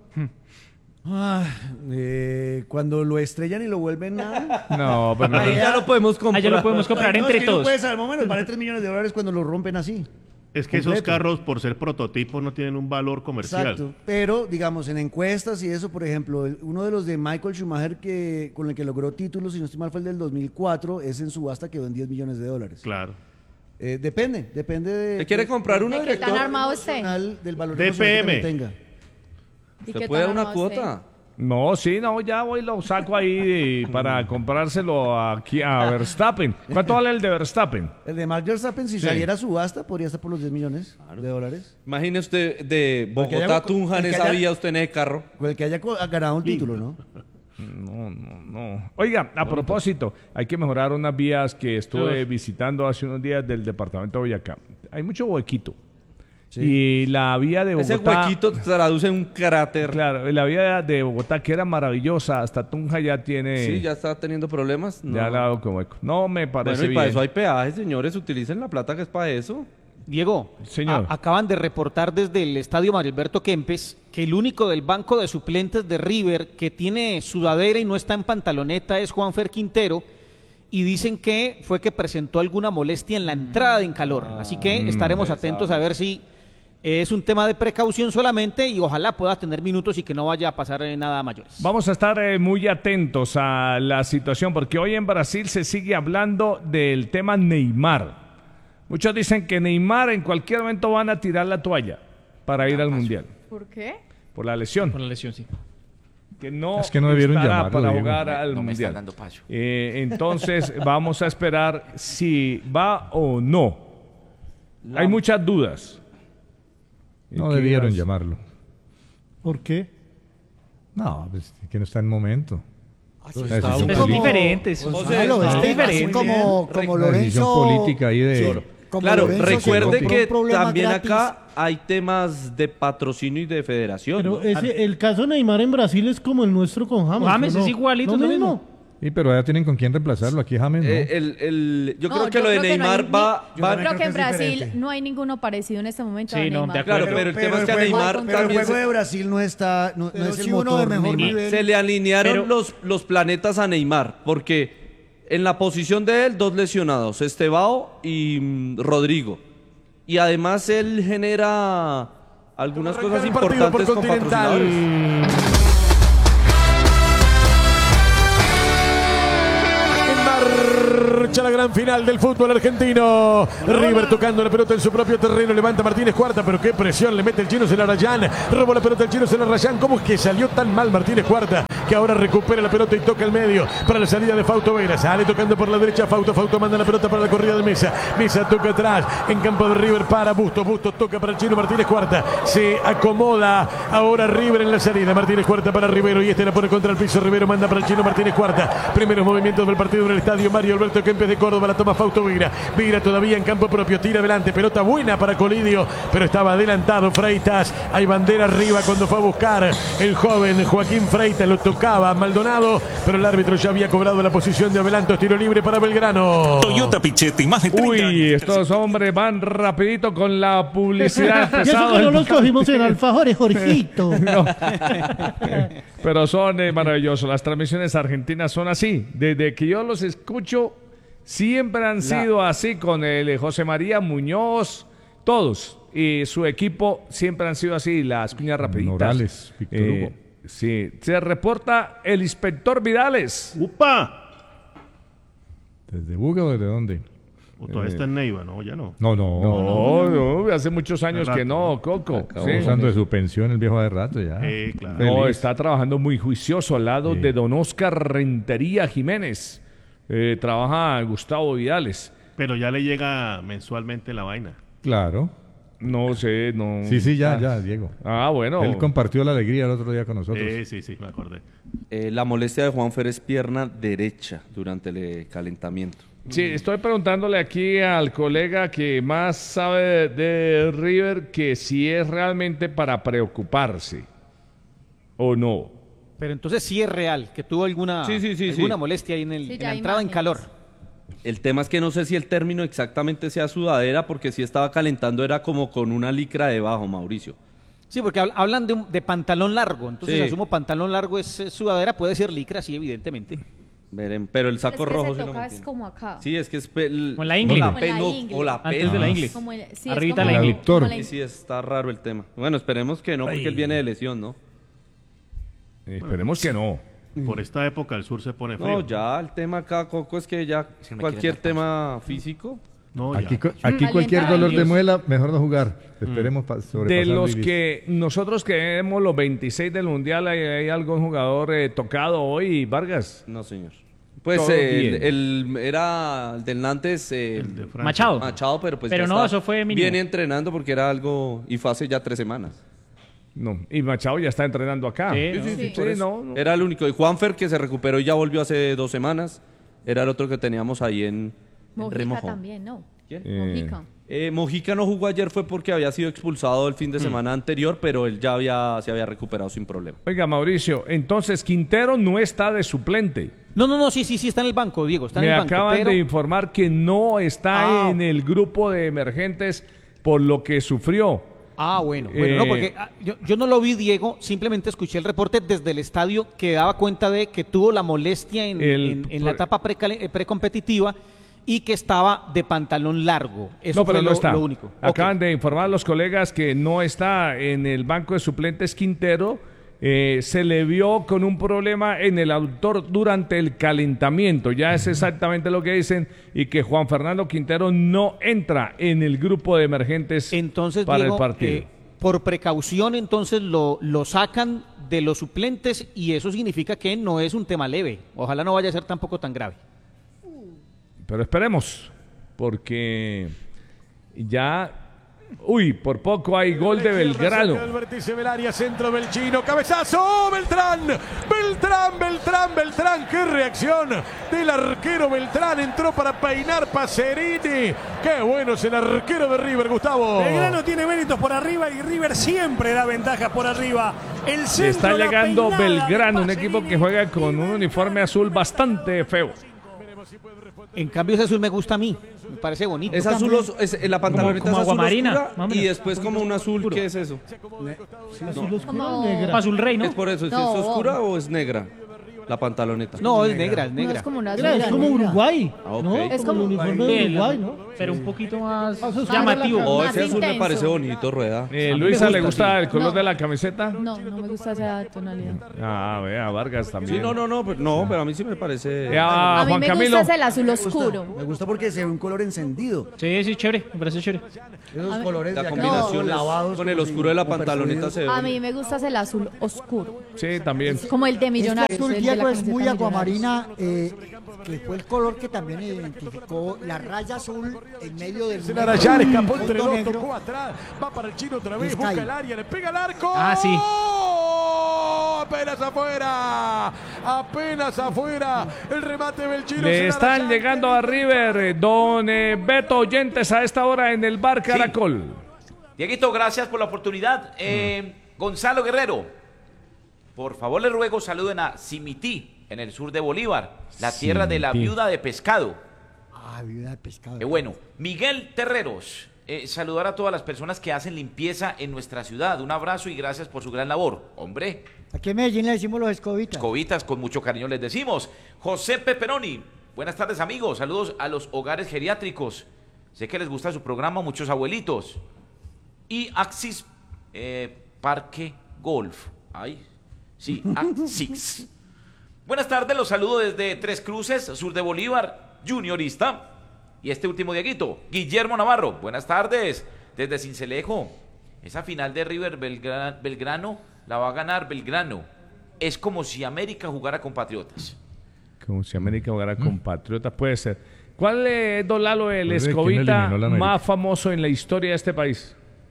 Speaker 16: Ah, eh, cuando lo estrellan y lo vuelven nada.
Speaker 2: No, pero
Speaker 4: Ahí ya lo podemos comprar.
Speaker 5: Ah, ya lo podemos comprar
Speaker 16: No,
Speaker 5: entre
Speaker 16: es que no
Speaker 5: todos.
Speaker 16: puede saber, más o menos, vale tres millones de dólares cuando lo rompen así.
Speaker 3: Es que esos
Speaker 16: Completo.
Speaker 3: carros, por ser prototipos, no tienen un valor comercial.
Speaker 16: Exacto, pero digamos en encuestas y eso, por ejemplo, el- uno de los de Michael Schumacher que con el que logró títulos, si no estoy mal, fue el del dos mil cuatro, es en subasta quedó en diez millones de dólares.
Speaker 3: Claro.
Speaker 16: Eh, depende, depende de...
Speaker 4: ¿Le quiere comprar uno,
Speaker 11: ¿De qué tan
Speaker 4: director?
Speaker 11: armado usted?
Speaker 16: Del, del valor
Speaker 3: D P M.
Speaker 16: emocional que tenga.
Speaker 11: ¿Y
Speaker 4: ¿Se
Speaker 11: qué
Speaker 4: puede dar
Speaker 11: tan
Speaker 4: una
Speaker 11: armado usted?
Speaker 2: Ah, No, sí, no, ya voy, lo saco ahí eh, para comprárselo aquí a Verstappen. ¿Cuánto vale el de Verstappen?
Speaker 16: El de Mark Verstappen, si
Speaker 2: Sí.
Speaker 16: saliera a subasta, podría estar por los diez millones de dólares.
Speaker 4: Imagine usted de
Speaker 16: Porque
Speaker 4: Bogotá
Speaker 16: haya-
Speaker 4: a Tunja en
Speaker 16: el que
Speaker 4: esa
Speaker 16: haya-
Speaker 4: vía, usted en ese carro.
Speaker 16: Con el que haya co- ganado un título, ¿no?
Speaker 2: No, no, no. Oiga, a propósito, hay que mejorar unas vías que estuve visitando hace unos días del departamento de Boyacá. Hay mucho huequito. Y la vía de Bogotá...
Speaker 4: Ese huequito traduce en un cráter.
Speaker 2: Claro, la vía de Bogotá, que era maravillosa, hasta Tunja ya tiene...
Speaker 4: Sí, ya está teniendo problemas. No.
Speaker 2: Ya la hago como hueco. No me parece
Speaker 4: Bueno, y para
Speaker 2: bien.
Speaker 4: eso hay peajes, señores. Utilicen la plata que es para eso.
Speaker 9: Diego,
Speaker 2: Señor.
Speaker 9: a- acaban de reportar desde el estadio Mario Alberto Kempes que el único del banco de suplentes de River que tiene sudadera y no está en pantaloneta es Juanfer Quintero, y dicen que fue que presentó alguna molestia en la entrada en calor. Así que
Speaker 2: Mm,
Speaker 9: estaremos atentos a ver si es un tema de precaución solamente y ojalá pueda tener minutos y que no vaya a pasar eh, nada a mayores.
Speaker 2: Vamos a estar eh, muy atentos a la situación porque hoy en Brasil se sigue hablando del tema Neymar. Muchos dicen que Neymar en cualquier momento van a tirar la toalla para ir al Mundial
Speaker 11: ¿Por qué?
Speaker 2: por la lesión.
Speaker 5: Por la lesión, sí.
Speaker 2: Que no,
Speaker 6: Es que no debieron
Speaker 2: estará
Speaker 6: llamarlo,
Speaker 2: para
Speaker 6: Diego.
Speaker 2: jugar al
Speaker 1: No me
Speaker 2: Mundial.
Speaker 1: están dando paso.
Speaker 2: Eh, entonces vamos a esperar si va o no. Hay muchas dudas.
Speaker 6: No
Speaker 2: ¿Qué
Speaker 6: debieron
Speaker 2: dirás?
Speaker 6: llamarlo.
Speaker 16: ¿Por qué?
Speaker 6: No, pues, que no está en momento.
Speaker 16: Así
Speaker 6: Una
Speaker 16: está.
Speaker 6: decisión
Speaker 5: Pero
Speaker 16: Como-
Speaker 6: política.
Speaker 5: diferentes.
Speaker 16: O
Speaker 4: O
Speaker 16: sea,
Speaker 4: sea,
Speaker 16: lo
Speaker 4: no,
Speaker 16: este,
Speaker 5: diferente.
Speaker 16: así como, como
Speaker 6: Una decisión
Speaker 16: Lorenzo...
Speaker 6: política ahí de...
Speaker 16: como
Speaker 4: Claro,
Speaker 16: Lorenzo se
Speaker 4: recuerde
Speaker 16: compró
Speaker 4: que
Speaker 16: un problema
Speaker 4: también
Speaker 16: gratis.
Speaker 4: acá hay temas de patrocinio y de federación.
Speaker 13: Pero
Speaker 4: ¿no?
Speaker 13: ese, el caso de Neymar en Brasil es como el nuestro con James.
Speaker 5: James
Speaker 13: ¿o no?
Speaker 5: es igualito,
Speaker 13: Lo
Speaker 5: lo
Speaker 13: mismo.
Speaker 5: mismo.
Speaker 6: Sí, pero ya tienen con quién reemplazarlo. Aquí James, ¿no?
Speaker 4: Eh, el, el- yo
Speaker 11: No,
Speaker 4: creo que
Speaker 11: yo
Speaker 4: lo de
Speaker 11: creo que no hay
Speaker 4: Neymar
Speaker 11: ni-
Speaker 4: va...
Speaker 16: Yo
Speaker 4: va-
Speaker 11: Creo
Speaker 16: también
Speaker 11: que
Speaker 16: creo
Speaker 11: en
Speaker 16: que es
Speaker 11: Brasil
Speaker 16: diferente.
Speaker 11: no hay ninguno parecido en este momento
Speaker 5: Sí,
Speaker 11: a
Speaker 5: no,
Speaker 11: Neymar.
Speaker 5: de acuerdo.
Speaker 4: Claro, pero el tema es
Speaker 16: el
Speaker 4: que a
Speaker 16: juego,
Speaker 4: Neymar
Speaker 16: pero el
Speaker 4: también
Speaker 16: juego
Speaker 4: se-
Speaker 16: de Brasil no está, no, no
Speaker 10: Pero
Speaker 16: es el
Speaker 10: sí uno
Speaker 16: motor
Speaker 10: de mejor
Speaker 16: Neymar.
Speaker 10: nivel.
Speaker 4: se le alinearon
Speaker 5: Pero-
Speaker 4: los, los planetas a Neymar, porque en la posición de él, dos lesionados, Estebao y mm, Rodrigo. Y además él genera algunas cosas
Speaker 13: El partido por
Speaker 4: importantes con
Speaker 13: Continental.
Speaker 4: patrocinadores.
Speaker 13: comienza la gran final del fútbol argentino. River tocando la pelota en su propio terreno. Levanta Martínez Cuarta, pero qué presión le mete el chino Celarayán. Robó la pelota el chino Celarayán. ¿Cómo es que salió tan mal Martínez Cuarta? Que ahora recupera la pelota y toca el medio para la salida de Fausto Vera. Sale tocando por la derecha Fausto. Fausto manda la pelota para la corrida de Mesa. Mesa toca atrás en campo de River para Bustos. Bustos toca para el chino Martínez Cuarta. Se acomoda ahora River en la salida. Martínez Cuarta para Rivero y este la pone contra el piso. Rivero manda para el chino Martínez Cuarta. Primeros movimientos del partido en el estadio Mario Alberto Kempes de Córdoba. La toma Fausto Vera. Vera todavía en campo propio. Tira adelante. Pelota buena para Colidio, pero estaba adelantado Freitas. Hay bandera arriba cuando fue a buscar el joven Joaquín Freitas. Lo tocaba Maldonado, pero el árbitro ya había cobrado la posición de adelanto. Tiro libre para Belgrano.
Speaker 12: Toyota Pichetti, más de treinta
Speaker 2: Uy,
Speaker 12: años.
Speaker 2: estos hombres van rapidito con la publicidad.
Speaker 17: Ya eso que no los cogimos en alfajores, Jorgito.
Speaker 2: No. Pero son eh, maravillosos. Las transmisiones argentinas son así. Desde que yo los escucho, siempre han sido así con el eh, José María Muñoz, todos. Y su equipo siempre han sido así, las cuñas rapiditas.
Speaker 6: Morales, Víctor
Speaker 2: Eh,
Speaker 6: Hugo.
Speaker 2: Sí, se reporta el inspector Vidales.
Speaker 3: ¡Upa!
Speaker 6: ¿Desde Buga o desde dónde?
Speaker 3: ¿O todavía está en Neiva? No, ya no.
Speaker 6: No, no.
Speaker 2: No, no, hace muchos años que no, Coco.
Speaker 6: Está
Speaker 2: Sí.
Speaker 6: usando de su pensión el viejo de rato ya.
Speaker 3: Eh, claro.
Speaker 2: No,
Speaker 6: Feliz.
Speaker 2: está trabajando muy juicioso al lado
Speaker 6: Sí.
Speaker 2: de don Oscar Rentería Jiménez. Eh, trabaja Gustavo Vidales.
Speaker 3: Pero ya le llega mensualmente la vaina.
Speaker 6: Claro.
Speaker 2: No sé, no.
Speaker 6: Sí, sí, ya,
Speaker 2: Ah.
Speaker 6: ya, Diego.
Speaker 2: Ah, bueno.
Speaker 6: Él compartió la alegría el otro día con nosotros.
Speaker 3: Eh, sí, sí, me acordé.
Speaker 4: Eh, la molestia de Juanfer es pierna derecha durante el eh, calentamiento.
Speaker 2: Sí, estoy preguntándole aquí al colega que más sabe de River que si es realmente para preocuparse o no.
Speaker 9: Pero entonces sí es real, que tuvo alguna,
Speaker 4: Sí, sí, sí,
Speaker 9: alguna
Speaker 4: sí.
Speaker 9: molestia ahí en, el,
Speaker 11: Sí,
Speaker 9: en
Speaker 11: ya
Speaker 9: la
Speaker 11: hay
Speaker 9: entrada en
Speaker 11: imágenes.
Speaker 9: calor.
Speaker 4: El tema es que no sé si el término exactamente sea sudadera, porque si estaba calentando era como con una licra debajo, Mauricio.
Speaker 9: Sí, porque hab- hablan de, un- de pantalón largo, entonces
Speaker 4: Sí.
Speaker 9: asumo pantalón largo es eh, sudadera, puede ser licra, sí, evidentemente.
Speaker 4: Verem, pero el saco
Speaker 11: Es que
Speaker 4: rojo
Speaker 11: se
Speaker 4: sí no
Speaker 11: toca
Speaker 4: me
Speaker 11: es
Speaker 4: entiendo.
Speaker 11: como acá.
Speaker 4: Sí, es que es pel-
Speaker 5: Con la ingle.
Speaker 4: o la
Speaker 11: Como la
Speaker 4: pelo-
Speaker 11: ingle.
Speaker 4: o la
Speaker 5: Antes de
Speaker 4: pelvis.
Speaker 5: la ingle.
Speaker 11: Como el- sí, es
Speaker 5: Arribita
Speaker 11: como
Speaker 5: la
Speaker 11: la-
Speaker 5: ingle.
Speaker 11: como la
Speaker 4: Sí,
Speaker 11: ingle.
Speaker 4: sí, está raro el tema. Bueno, esperemos que no, porque él viene de lesión, ¿no?
Speaker 2: Eh, Esperemos que no.
Speaker 3: Por esta época el sur se pone frío.
Speaker 4: No, ya el tema acá, Coco, es que ya
Speaker 1: me
Speaker 4: cualquier
Speaker 1: quiere
Speaker 4: tema físico.
Speaker 3: No, ya.
Speaker 6: Aquí, co- aquí
Speaker 11: Calienta
Speaker 6: cualquier dolor de
Speaker 11: ellos.
Speaker 6: muela, mejor no jugar. Esperemos pa-
Speaker 2: De
Speaker 6: sobrepasar
Speaker 2: los
Speaker 6: Vivis.
Speaker 2: que nosotros queremos los veintiséis del Mundial, ¿hay, hay algún jugador eh, tocado hoy, Vargas?
Speaker 4: No, señor. Pues
Speaker 2: Todo
Speaker 4: eh,
Speaker 2: bien.
Speaker 4: el, el- era el del Nantes. eh,
Speaker 3: El de Francia.
Speaker 5: Machado.
Speaker 4: Machado, pero pues.
Speaker 5: Pero
Speaker 4: ya
Speaker 5: no,
Speaker 4: está-
Speaker 5: eso fue mínimo.
Speaker 4: Viene entrenando porque era algo. Y fue hace ya tres semanas.
Speaker 2: No, y Machado ya está entrenando acá.
Speaker 5: Sí,
Speaker 2: Sí,
Speaker 5: ¿no?
Speaker 2: sí, sí,
Speaker 11: Sí.
Speaker 2: sí, no, no.
Speaker 4: Era el único. Y Juanfer, que se recuperó y ya volvió hace dos semanas. Era el otro que teníamos ahí en, en
Speaker 11: Mojica
Speaker 4: remojo.
Speaker 11: también, ¿no?
Speaker 4: ¿Quién?
Speaker 11: Mojica.
Speaker 4: Eh, Mojica no jugó ayer, fue porque había sido expulsado el fin de semana anterior, pero él ya había, se había recuperado sin problema.
Speaker 2: Oiga, Mauricio, entonces Quintero no está de suplente.
Speaker 9: No, no, no, sí, sí, sí, está en el banco, Diego, está
Speaker 2: Me
Speaker 9: en el banco.
Speaker 2: acaban
Speaker 9: pero-
Speaker 2: de informar que no está
Speaker 9: Ah.
Speaker 2: en el grupo de emergentes por lo que sufrió.
Speaker 9: Ah, bueno, bueno, no,
Speaker 2: Eh,
Speaker 9: porque ah, yo, yo no lo vi, Diego, simplemente escuché el reporte desde el estadio que daba cuenta de que tuvo la molestia en,
Speaker 2: El-
Speaker 9: en- en la etapa precale- eh, precompetitiva y que estaba de pantalón largo. Eso
Speaker 2: no, pero
Speaker 9: fue
Speaker 2: no
Speaker 9: lo,
Speaker 2: está.
Speaker 9: lo único.
Speaker 2: Acaban
Speaker 9: Ok.
Speaker 2: de informar los colegas que no está en el banco de suplentes Quintero. Eh, se le vio con un problema en el aductor durante el calentamiento. Ya es exactamente lo que dicen. Y que Juan Fernando Quintero no entra en el grupo de emergentes
Speaker 9: Entonces,
Speaker 2: para
Speaker 9: Diego,
Speaker 2: el partido.
Speaker 9: eh, por precaución, entonces lo, lo sacan de los suplentes y eso significa que no es un tema leve. Ojalá no vaya a ser tampoco tan grave.
Speaker 2: Pero esperemos, porque ya, uy, por poco hay gol de Belgrano.
Speaker 13: El vértice del área, centro del chino, cabezazo, ¡oh, Beltrán, Beltrán, Beltrán, Beltrán, qué reacción del arquero Beltrán, entró para peinar Pacerini, qué bueno es el arquero de River, Gustavo.
Speaker 7: Belgrano tiene méritos por arriba y River siempre da ventajas por arriba. El
Speaker 2: Le
Speaker 7: centro,
Speaker 2: está
Speaker 7: la
Speaker 2: llegando
Speaker 7: peinada de
Speaker 2: Belgrano, un
Speaker 7: Pacerini.
Speaker 2: equipo que juega con un uniforme azul bastante feo.
Speaker 9: En cambio, ese azul me gusta a mí, me parece bonito.
Speaker 4: Es azul, os- es, en la pantaloneta
Speaker 5: como
Speaker 4: es azul
Speaker 5: aguamarina,
Speaker 4: oscura
Speaker 5: más o menos.
Speaker 4: y después como un azul, ¿qué es eso?
Speaker 17: Azul oscuro
Speaker 11: Como-
Speaker 17: o negra.
Speaker 5: Azul rey, ¿no?
Speaker 4: Es por eso, ¿es
Speaker 11: No.
Speaker 4: oscura o es negra? La pantaloneta.
Speaker 9: No, es negra, es
Speaker 11: No,
Speaker 9: negra.
Speaker 11: es como una
Speaker 17: Mira, es
Speaker 11: azul.
Speaker 17: como Uruguay,
Speaker 4: Ah, ok.
Speaker 17: ¿no?
Speaker 11: Es
Speaker 17: como
Speaker 11: como
Speaker 17: el uniforme de
Speaker 5: Sí,
Speaker 17: Uruguay, ¿no?
Speaker 5: pero un poquito más
Speaker 17: Ah, eso es
Speaker 5: llamativo.
Speaker 4: Oh,
Speaker 11: Más
Speaker 4: ese azul me
Speaker 11: intenso.
Speaker 4: parece bonito, Rueda.
Speaker 2: Eh,
Speaker 5: A mí me
Speaker 2: Luisa, ¿le
Speaker 5: gusta,
Speaker 2: gusta
Speaker 5: sí.
Speaker 2: el color
Speaker 11: No.
Speaker 2: de la camiseta?
Speaker 11: No, no me gusta esa tonalidad.
Speaker 2: Ah, vea, Vargas también.
Speaker 4: Sí, no, no, no, pero, no, pero a mí sí me parece.
Speaker 2: Eh, ah,
Speaker 11: A mí
Speaker 2: Juan
Speaker 11: me
Speaker 2: Camilo.
Speaker 11: gusta es el azul oscuro.
Speaker 16: Me gusta porque se ve un color encendido.
Speaker 5: Sí, sí, chévere, me parece chévere.
Speaker 16: Esos
Speaker 11: A ver.
Speaker 16: colores
Speaker 4: La
Speaker 16: de acá
Speaker 4: combinación
Speaker 16: como
Speaker 4: es-
Speaker 16: lavados
Speaker 4: con el
Speaker 16: como
Speaker 4: oscuro de la
Speaker 16: si- como
Speaker 4: pantaloneta
Speaker 16: perfumidos.
Speaker 4: se ve.
Speaker 11: A mí me gusta es el azul oscuro.
Speaker 2: Sí, también.
Speaker 11: Como el de Millonarios.
Speaker 10: Este azul,
Speaker 11: el de la
Speaker 10: Diego, es
Speaker 11: camiseta
Speaker 10: muy
Speaker 11: de
Speaker 10: aguamarina, eh, que fue el color que también identificó la raya azul en medio del
Speaker 13: El Arayán escapó entre
Speaker 10: fondo
Speaker 13: dos,
Speaker 10: negro.
Speaker 13: tocó atrás, va para el chino otra vez,
Speaker 10: Está
Speaker 13: busca
Speaker 10: ahí.
Speaker 13: el área, le pega al arco.
Speaker 5: Ah, sí.
Speaker 13: ¡Oh! Apenas afuera, apenas afuera, el remate del chino.
Speaker 2: Le
Speaker 13: se
Speaker 2: están
Speaker 13: Arayán.
Speaker 2: llegando a River, eh, don eh, Beto Oyentes, a esta hora en el bar Caracol.
Speaker 1: Dieguito, gracias por la oportunidad. Eh, Gonzalo Guerrero, por favor le ruego saluden a Simití, en el sur de Bolívar, la tierra de la
Speaker 2: Simití.
Speaker 1: viuda de pescado.
Speaker 10: Ah, viuda de pescado.
Speaker 1: Qué bueno. Miguel Terreros, eh, saludar a todas las personas que hacen limpieza en nuestra ciudad. Un abrazo y gracias por su gran labor. Hombre,
Speaker 10: Aquí en Medellín le decimos los escobitas.
Speaker 1: escobitas con mucho cariño les decimos. José Peperoni, buenas tardes amigos. Saludos a los hogares geriátricos. Sé que les gusta su programa, muchos abuelitos. Y Axis eh, Parque Golf. Ay, sí, Axis. Buenas tardes, los saludo desde Tres Cruces, sur de Bolívar, juniorista. Y este último Dieguito, Guillermo Navarro. Buenas tardes, desde Cincelejo. Esa final de River Belgra- Belgrano la va a ganar Belgrano. Es como si América jugara con Patriotas.
Speaker 2: Como si América jugara con Patriotas, puede ser. ¿Cuál es, don Lalo, el
Speaker 6: Pues, ¿quién
Speaker 2: escobita
Speaker 6: eliminó la América?
Speaker 2: más famoso en la historia de este país?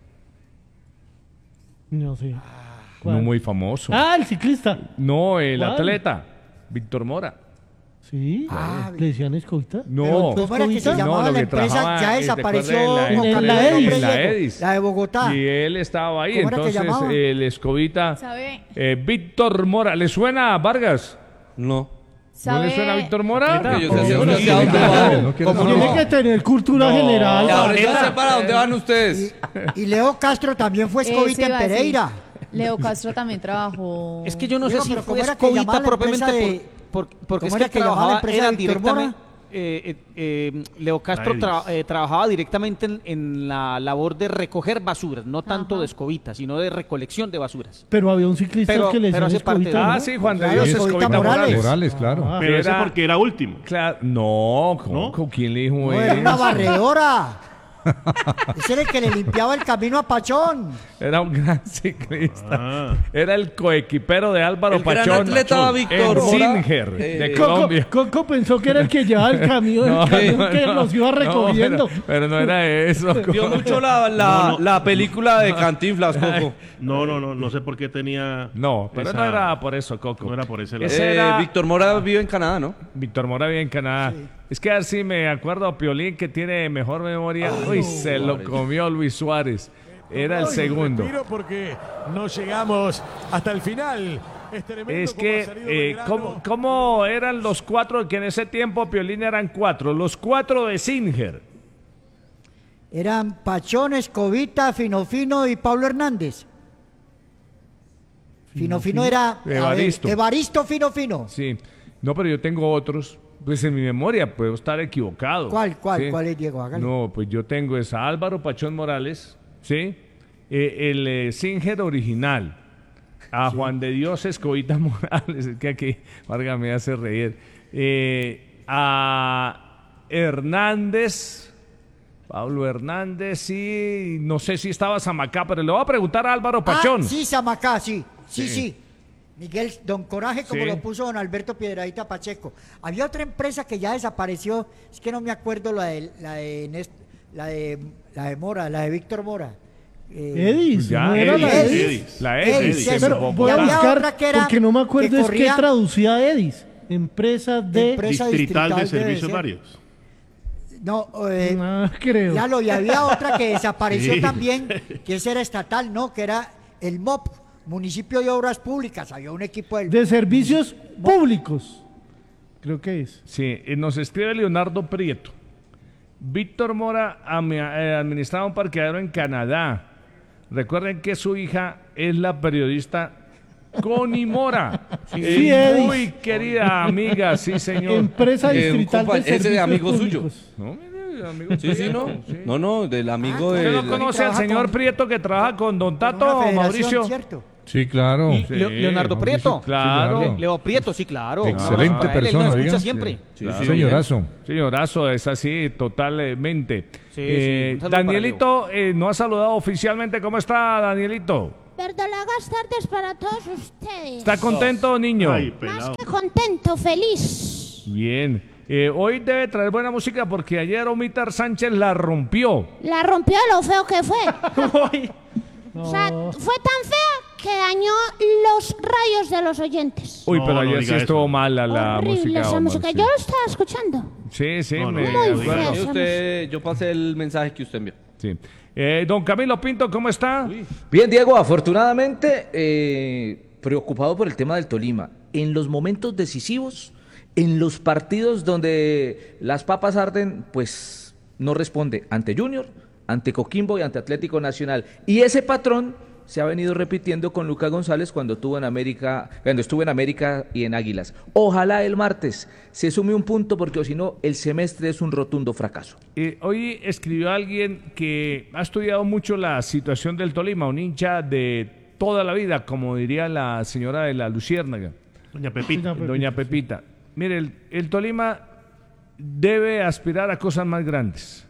Speaker 17: No sé.
Speaker 2: No muy famoso.
Speaker 17: Ah, el ciclista.
Speaker 2: No, el
Speaker 17: ¿Cuál?
Speaker 2: atleta, Víctor Mora.
Speaker 17: Sí.
Speaker 10: Ah,
Speaker 17: ¿Le decían escobita?
Speaker 2: No,
Speaker 10: ¿Cómo era que se
Speaker 2: No,
Speaker 10: llamaba
Speaker 2: lo
Speaker 10: la
Speaker 2: que
Speaker 10: empresa?
Speaker 2: trabajaba,
Speaker 10: Ya
Speaker 2: eh,
Speaker 10: desapareció.
Speaker 2: ¿te acuerdas?
Speaker 10: o
Speaker 2: En
Speaker 10: cambió
Speaker 2: la,
Speaker 10: de
Speaker 2: en
Speaker 10: nombre,
Speaker 2: la
Speaker 10: Diego.
Speaker 2: Edis.
Speaker 10: La de Bogotá.
Speaker 2: Y él estaba ahí,
Speaker 10: ¿Cómo era que
Speaker 2: entonces
Speaker 10: llamaba?
Speaker 2: el escobita,
Speaker 11: ¿Sabe?
Speaker 2: eh, Víctor Mora. ¿Le suena a Vargas?
Speaker 4: No.
Speaker 2: ¿No le
Speaker 11: ¿Sabe?
Speaker 2: suena a Víctor Mora?
Speaker 4: Que yo sé
Speaker 2: No,
Speaker 4: hacia
Speaker 2: no,
Speaker 4: dónde-
Speaker 2: no,
Speaker 4: hacia dónde
Speaker 2: no,
Speaker 4: va.
Speaker 2: no quiero
Speaker 4: ¿Cómo
Speaker 17: Tiene
Speaker 2: no.
Speaker 17: que tener cultura
Speaker 2: No.
Speaker 17: general.
Speaker 4: Y ahora
Speaker 17: Varela.
Speaker 4: yo sé para dónde van ustedes.
Speaker 10: Y Leo Castro también fue
Speaker 11: Eso
Speaker 10: escobita en
Speaker 11: iba a decir.
Speaker 10: Pereira.
Speaker 11: Leo Castro también trabajó.
Speaker 9: Es que yo no
Speaker 10: Diego,
Speaker 9: sé si
Speaker 10: pero
Speaker 9: fue
Speaker 10: ¿cómo era que
Speaker 9: escobita
Speaker 10: llamaba la
Speaker 9: propiamente
Speaker 10: empresa de-
Speaker 9: por, por- porque es
Speaker 10: ¿Cómo
Speaker 9: que
Speaker 10: era que llamaba la
Speaker 9: trabajaba
Speaker 10: empresa
Speaker 9: era
Speaker 10: de Víctor
Speaker 9: directamente. eh, eh, eh, Leo Castro
Speaker 3: La
Speaker 9: tra-
Speaker 3: Edis.
Speaker 9: eh, trabajaba directamente en, en la labor de recoger basuras, no tanto
Speaker 11: Ajá.
Speaker 9: de escobita, sino de recolección de basuras.
Speaker 17: Pero había un ciclista
Speaker 9: Pero-
Speaker 17: que le
Speaker 9: pero
Speaker 17: decían
Speaker 9: hace parte
Speaker 17: escobita,
Speaker 9: de-
Speaker 17: ¿no?
Speaker 2: Ah, sí, Juan de
Speaker 10: Claro,
Speaker 2: Dios
Speaker 10: Escobita
Speaker 2: Escobita
Speaker 10: Morales.
Speaker 2: Morales.
Speaker 6: Morales, claro.
Speaker 17: Ah.
Speaker 3: Pero ese
Speaker 2: Era-
Speaker 3: porque era último.
Speaker 2: Claro, no, ¿cómo?
Speaker 3: ¿No?
Speaker 2: ¿Con quién le dijo
Speaker 10: No, era una
Speaker 2: eso?
Speaker 10: barredora. Ese era el que le limpiaba el camino a Pachón.
Speaker 2: Era un gran ciclista.
Speaker 3: Ah.
Speaker 2: Era el coequipero de Álvaro
Speaker 4: El gran
Speaker 2: Pachón.
Speaker 4: atleta Víctor
Speaker 2: el
Speaker 4: Mora,
Speaker 2: Singer
Speaker 4: eh,
Speaker 2: de
Speaker 17: Coco,
Speaker 2: Colombia.
Speaker 17: Coco pensó que era el que llevaba el camión,
Speaker 2: No,
Speaker 17: el camión
Speaker 2: no,
Speaker 17: que
Speaker 2: no,
Speaker 17: los iba
Speaker 2: no,
Speaker 17: recogiendo.
Speaker 2: pero, pero no era eso.
Speaker 4: Vio mucho la, la,
Speaker 3: No, no.
Speaker 4: la película de Cantinflas, Coco.
Speaker 3: No, no, no, no sé por qué tenía.
Speaker 2: No, pero
Speaker 3: esa-
Speaker 2: no era por eso, Coco.
Speaker 3: No era por ese lado.
Speaker 2: Ese
Speaker 4: Eh,
Speaker 2: era-
Speaker 4: Víctor Mora vive en Canadá, ¿no?
Speaker 2: Víctor Mora vive en Canadá. Es que así me acuerdo a Piolín, que tiene mejor memoria. Uy, se lo comió Luis Suárez. Era el
Speaker 13: Ay,
Speaker 2: segundo.
Speaker 13: respiro porque no llegamos hasta el final. Es tremendo
Speaker 2: Es
Speaker 13: cómo ha
Speaker 2: que,
Speaker 13: salido
Speaker 2: eh,
Speaker 13: Belgrano.
Speaker 2: ¿cómo, cómo eran los cuatro? Que en ese tiempo Piolín eran cuatro. Los cuatro de Singer.
Speaker 10: Eran Pachón, Escobita, Fino Fino y Pablo Hernández. Fino Fino era a ver,
Speaker 2: Evaristo.
Speaker 10: Evaristo Fino Fino.
Speaker 2: Sí. No, pero yo tengo otros. Pues en mi memoria puedo estar equivocado.
Speaker 10: ¿Cuál, cuál,
Speaker 2: Sí.
Speaker 10: cuál es, Diego? Hágale.
Speaker 2: No, pues yo tengo es a Álvaro Pachón Morales, ¿sí? Eh, el eh, Singer original. A Juan de Dios Escobita Morales, es que aquí Vargas me hace reír. Eh, a Hernández, Pablo Hernández, y no sé si estaba Zamacá, pero le voy a preguntar a Álvaro Pachón.
Speaker 10: Ah, sí, Samacá, sí. Sí,
Speaker 2: Sí.
Speaker 10: sí. Miguel, Don Coraje, como
Speaker 2: Sí.
Speaker 10: lo puso don Alberto Piedradita Pacheco. Había otra empresa que ya desapareció, es que no me acuerdo la de la de Nest- la de, la de Mora, la de Víctor Mora. Eh,
Speaker 17: Edis,
Speaker 2: Ya,
Speaker 17: ¿no era
Speaker 2: Edis,
Speaker 17: la Edis?
Speaker 3: Edis.
Speaker 2: La
Speaker 10: Edis,
Speaker 2: Edis,
Speaker 10: sí,
Speaker 2: en
Speaker 10: pero
Speaker 2: Bogotá.
Speaker 17: Voy a
Speaker 10: Y había
Speaker 17: buscar
Speaker 10: otra que era-
Speaker 17: porque no me acuerdo
Speaker 10: que
Speaker 17: es
Speaker 10: corría-
Speaker 17: que traducía Edis. Empresa de...
Speaker 10: Empresa
Speaker 3: Distrital de
Speaker 10: debe
Speaker 3: servicios
Speaker 10: ser.
Speaker 3: varios.
Speaker 10: No, eh,
Speaker 17: No, creo.
Speaker 10: ya lo, y había otra que desapareció
Speaker 3: Sí.
Speaker 10: también, que ese era estatal, ¿no? Que era el M O P, Municipio de Obras Públicas. Había un equipo del...
Speaker 17: De servicios públicos. Creo que es.
Speaker 2: Sí, eh, nos escribe Leonardo Prieto. Víctor Mora ami- eh, administraba un parqueadero en Canadá. Recuerden que su hija es la periodista Connie Mora.
Speaker 17: Sí,
Speaker 2: Eh,
Speaker 17: sí, Eddie.
Speaker 2: muy querida amiga, sí señor.
Speaker 17: Empresa
Speaker 4: Eh, un
Speaker 17: distrital
Speaker 4: compa-
Speaker 17: de
Speaker 4: ese de
Speaker 17: servicios
Speaker 4: amigo
Speaker 17: públicos.
Speaker 4: suyo.
Speaker 2: No, mire, amigo
Speaker 4: Sí, sí, no.
Speaker 2: sí.
Speaker 4: No, no, del amigo
Speaker 2: ¿Usted
Speaker 4: de.
Speaker 2: no conoce al señor Prieto que trabaja con Don Tato, Mauricio?
Speaker 10: ¿cierto?
Speaker 6: Sí, claro.
Speaker 9: Y
Speaker 6: Sí,
Speaker 9: Leo- Leonardo
Speaker 6: Mauricio,
Speaker 9: Prieto.
Speaker 2: Claro.
Speaker 6: claro.
Speaker 9: Leo Prieto, sí, claro.
Speaker 6: Excelente
Speaker 9: Él- él
Speaker 6: persona,
Speaker 9: nos escucha
Speaker 6: oiga.
Speaker 9: siempre.
Speaker 6: Sí, sí, señorazo.
Speaker 2: Señorazo, es así, totalmente.
Speaker 9: Sí,
Speaker 2: Eh,
Speaker 9: sí, un saludo para
Speaker 2: Danielito eh, no ha saludado oficialmente. ¿Cómo está, Danielito?
Speaker 18: Verdolagas tardes para todos ustedes.
Speaker 2: ¿Está contento, niño?
Speaker 3: Ay,
Speaker 18: Más
Speaker 3: pelado.
Speaker 18: que contento, feliz.
Speaker 2: Bien. Eh, hoy debe traer buena música porque ayer Omitar Sánchez la rompió.
Speaker 18: La rompió lo feo que fue. O sea, fue tan fea que dañó los rayos de los oyentes.
Speaker 2: Uy,
Speaker 3: No,
Speaker 2: pero
Speaker 3: no
Speaker 2: ayer
Speaker 3: diga
Speaker 2: sí estuvo
Speaker 3: eso.
Speaker 2: mala la
Speaker 18: Horrible
Speaker 2: música.
Speaker 18: esa
Speaker 2: Omar,
Speaker 18: música.
Speaker 2: sí.
Speaker 18: Yo lo estaba escuchando.
Speaker 2: Sí, sí,
Speaker 3: No, no,
Speaker 2: me
Speaker 3: diga,
Speaker 18: Muy
Speaker 3: diga.
Speaker 18: fea
Speaker 4: Sí,
Speaker 18: esa
Speaker 4: usted, yo pasé el mensaje que usted envió.
Speaker 2: Sí. Eh, don Camilo Pinto, ¿cómo está?
Speaker 19: Bien, Diego, afortunadamente eh, preocupado por el tema del Tolima. En los momentos decisivos, en los partidos donde las papas arden, pues no responde ante Junior, ante Coquimbo y ante Atlético Nacional. Y ese patrón se ha venido repitiendo con Lucas González cuando estuvo en América, cuando estuvo en América y en Águilas. Ojalá el martes se sume un punto porque o si no el semestre es un rotundo fracaso.
Speaker 2: Eh, hoy escribió alguien que ha estudiado mucho la situación del Tolima, un hincha de toda la vida, como diría la señora de la Luciérnaga.
Speaker 3: Doña Pepita.
Speaker 2: Doña Pepita. Mire, el, el Tolima debe aspirar a cosas más grandes.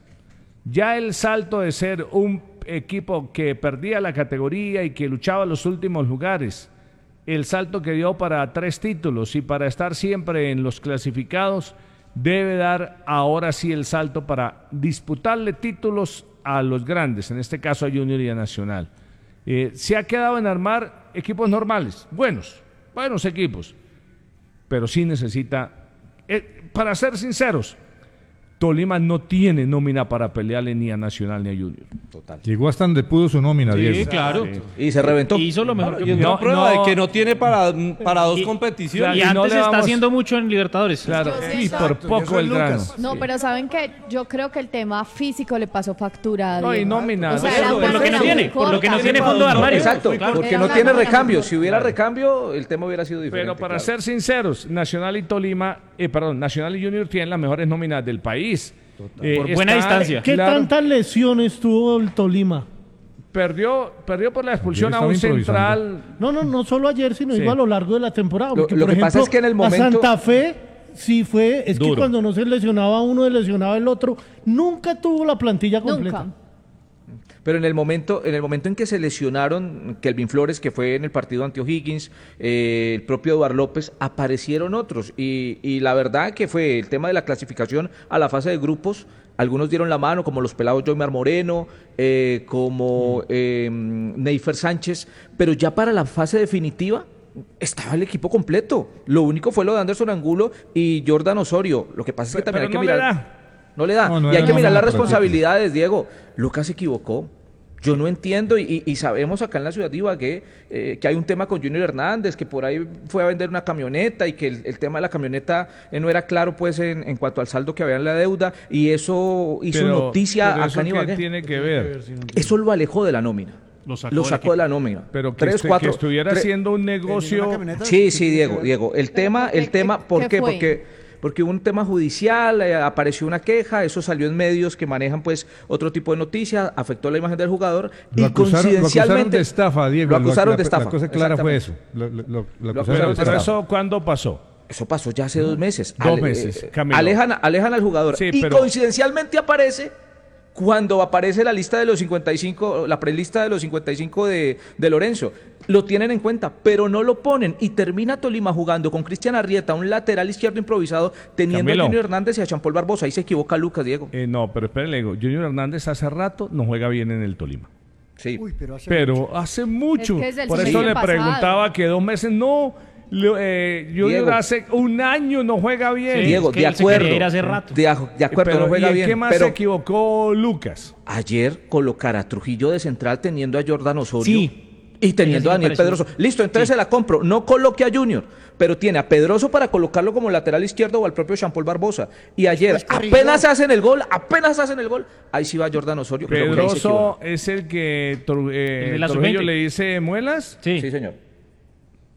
Speaker 2: Ya el salto de ser un equipo que perdía la categoría y que luchaba los últimos lugares, el salto que dio para tres títulos y para estar siempre en los clasificados, debe dar ahora sí el salto para disputarle títulos a los grandes, en este caso a Junior y a Nacional. Eh, se ha quedado en armar equipos normales, buenos, buenos equipos, pero sí necesita, eh, para ser sinceros, Tolima no tiene nómina para pelearle ni a Nacional ni a Junior.
Speaker 19: Total.
Speaker 6: Llegó hasta donde pudo su nómina,
Speaker 5: Sí,
Speaker 6: Diego.
Speaker 5: claro.
Speaker 2: Sí.
Speaker 19: Y se reventó.
Speaker 5: Hizo lo mejor que
Speaker 4: Y
Speaker 5: pudo.
Speaker 4: una prueba de que no tiene para, para dos
Speaker 5: Y-
Speaker 4: competiciones.
Speaker 5: Y
Speaker 2: y no
Speaker 5: antes
Speaker 2: le
Speaker 5: está
Speaker 2: vamos-
Speaker 5: haciendo mucho en Libertadores.
Speaker 2: Claro,
Speaker 11: Yo
Speaker 2: y
Speaker 11: siento-
Speaker 2: por poco el grano.
Speaker 11: No, pero saben que yo creo que el tema físico le pasó factura. a
Speaker 2: No, y
Speaker 11: Diego.
Speaker 2: nómina.
Speaker 11: O sea,
Speaker 2: Por
Speaker 11: era
Speaker 2: eso,
Speaker 11: una
Speaker 5: por lo que no
Speaker 11: nómina
Speaker 5: tiene,
Speaker 11: muy
Speaker 5: por lo que no
Speaker 11: corta.
Speaker 5: tiene fondo de armario.
Speaker 19: Exacto,
Speaker 11: Claro.
Speaker 19: porque
Speaker 11: Era
Speaker 19: no
Speaker 11: una
Speaker 19: tiene
Speaker 11: nómina
Speaker 19: recambio.
Speaker 11: muy
Speaker 19: Si hubiera
Speaker 11: corta.
Speaker 19: recambio, el tema hubiera sido diferente.
Speaker 2: Pero para
Speaker 19: claro.
Speaker 2: ser sinceros, Nacional y Tolima, eh, perdón, Nacional y Junior tienen las mejores nóminas del país. Eh,
Speaker 5: Por buena
Speaker 2: está-
Speaker 5: distancia.
Speaker 17: ¿Qué
Speaker 2: claro,
Speaker 17: tantas lesiones tuvo el Tolima?
Speaker 2: Perdió, perdió por la expulsión a
Speaker 6: Ayer
Speaker 2: un
Speaker 6: estaba improvisando.
Speaker 2: central.
Speaker 17: No, no, no solo ayer, sino
Speaker 2: Sí.
Speaker 17: igual a lo largo de la temporada.
Speaker 19: Lo-
Speaker 17: Porque,
Speaker 19: lo
Speaker 17: por
Speaker 19: que pasa
Speaker 17: ejemplo,
Speaker 19: es que en el
Speaker 17: a
Speaker 19: momento-
Speaker 17: Santa Fe sí fue, es que
Speaker 2: Duro.
Speaker 17: cuando no se lesionaba uno, se lesionaba el otro. Nunca tuvo la plantilla completa.
Speaker 11: Nunca.
Speaker 19: Pero en el momento, en el momento en que se lesionaron Kelvin Flores, que fue en el partido ante O'Higgins, eh, el propio Eduardo López, aparecieron otros. Y, y la verdad que fue el tema de la clasificación a la fase de grupos. Algunos dieron la mano, como los pelados Joymar Moreno, eh, como eh, Neifer Sánchez, pero ya para la fase definitiva estaba el equipo completo. Lo único fue lo de Anderson Angulo y Jordan Osorio. Lo que pasa es que también
Speaker 2: Pero
Speaker 19: hay que
Speaker 2: no le
Speaker 19: mirar.
Speaker 2: da.
Speaker 19: No le da.
Speaker 6: No, no
Speaker 19: y hay
Speaker 6: era
Speaker 19: que mirar
Speaker 6: nómina
Speaker 19: las
Speaker 6: para
Speaker 19: responsabilidades, Diego. Lucas se equivocó. Yo no entiendo, y, y sabemos acá en la ciudad de Ibagué eh, que hay un tema con Junior Hernández, que por ahí fue a vender una camioneta y que el, el tema de la camioneta eh, no era claro pues en, en cuanto al saldo que había en la deuda, y eso hizo
Speaker 2: Pero-
Speaker 19: noticia
Speaker 2: pero
Speaker 19: acá
Speaker 2: ¿eso
Speaker 19: en
Speaker 2: qué
Speaker 19: Ibagué.
Speaker 2: tiene que ver?
Speaker 19: Eso lo alejó de la nómina.
Speaker 3: Lo sacó,
Speaker 19: Lo
Speaker 3: del
Speaker 19: sacó
Speaker 3: equipo.
Speaker 19: de la nómina.
Speaker 2: Pero que,
Speaker 19: Tres,
Speaker 2: este-
Speaker 19: cuatro,
Speaker 2: que estuviera
Speaker 19: tres-
Speaker 2: haciendo un negocio.
Speaker 19: Sí, sí, Diego, Diego. El tema, el
Speaker 11: ¿Qué-
Speaker 19: tema, ¿por
Speaker 11: qué
Speaker 19: qué?
Speaker 11: fue?
Speaker 19: Porque, porque hubo un tema judicial, eh, apareció una queja, eso salió en medios que manejan pues otro tipo de noticias, afectó la imagen del jugador
Speaker 6: Lo
Speaker 19: y
Speaker 6: acusaron, lo
Speaker 19: coincidencialmente
Speaker 6: acusaron de estafa, Diego.
Speaker 19: Lo acusaron
Speaker 6: la,
Speaker 19: de estafa.
Speaker 6: La cosa clara fue
Speaker 19: exactamente.
Speaker 6: eso. Lo, lo- lo- lo
Speaker 19: Lo
Speaker 6: acusaron
Speaker 2: Pero,
Speaker 6: de
Speaker 19: acusaron
Speaker 2: pero
Speaker 6: estafa.
Speaker 2: eso, ¿cuándo pasó?
Speaker 19: Eso pasó ya hace dos meses.
Speaker 2: Dos
Speaker 19: Ale-
Speaker 2: meses,
Speaker 19: eh,
Speaker 2: Camilo.
Speaker 19: alejan, alejan al jugador.
Speaker 2: Sí,
Speaker 19: y
Speaker 2: pero-
Speaker 19: coincidencialmente aparece cuando aparece la lista de los cincuenta y cinco, la prelista de los cincuenta y cinco de, de Lorenzo. Lo tienen en cuenta, pero no lo ponen. Y termina Tolima jugando con Cristian Arrieta, un lateral izquierdo improvisado, teniendo
Speaker 2: Camilo.
Speaker 19: a Junior Hernández y a Jean Paul Barbosa. Ahí se equivoca Lucas, Diego.
Speaker 2: Eh, no, pero espérenle, le digo, Junior Hernández hace rato no juega bien en el Tolima.
Speaker 19: Sí.
Speaker 10: Uy, pero hace
Speaker 2: Pero
Speaker 10: mucho.
Speaker 2: hace mucho.
Speaker 11: Es que es del
Speaker 2: Por eso
Speaker 11: semestre
Speaker 2: le
Speaker 11: pasado.
Speaker 2: preguntaba que dos meses no. Lo- eh, Junior
Speaker 19: Diego.
Speaker 2: hace un año no juega bien.
Speaker 5: Sí,
Speaker 19: Diego,
Speaker 5: es que
Speaker 19: de
Speaker 5: él se
Speaker 19: acuerdo.
Speaker 5: quería ir hace rato.
Speaker 19: De, aj- de acuerdo,
Speaker 2: Pero,
Speaker 19: no juega
Speaker 2: ¿y en
Speaker 19: bien.
Speaker 2: qué más
Speaker 19: pero
Speaker 2: se equivocó Lucas?
Speaker 19: ayer colocar a Trujillo de central teniendo a Jordan Osorio
Speaker 5: Sí.
Speaker 19: y teniendo
Speaker 5: Ese
Speaker 19: a
Speaker 5: me
Speaker 19: Daniel
Speaker 5: pareció.
Speaker 19: Pedroso. Listo, entonces se la compro. No coloque a Junior, pero tiene a Pedroso para colocarlo como lateral izquierdo o al propio Jean Paul Barbosa. Y ayer,
Speaker 10: Después corrigió.
Speaker 19: apenas hacen el gol, apenas hacen el gol, ahí sí va Jordan Osorio. pero porque ahí se
Speaker 2: Pedroso
Speaker 19: equivocó.
Speaker 2: es el que Tru- eh,
Speaker 5: El de la
Speaker 2: Trujillo
Speaker 5: sub veinte.
Speaker 2: le dice muelas.
Speaker 5: Sí.
Speaker 19: Sí, señor.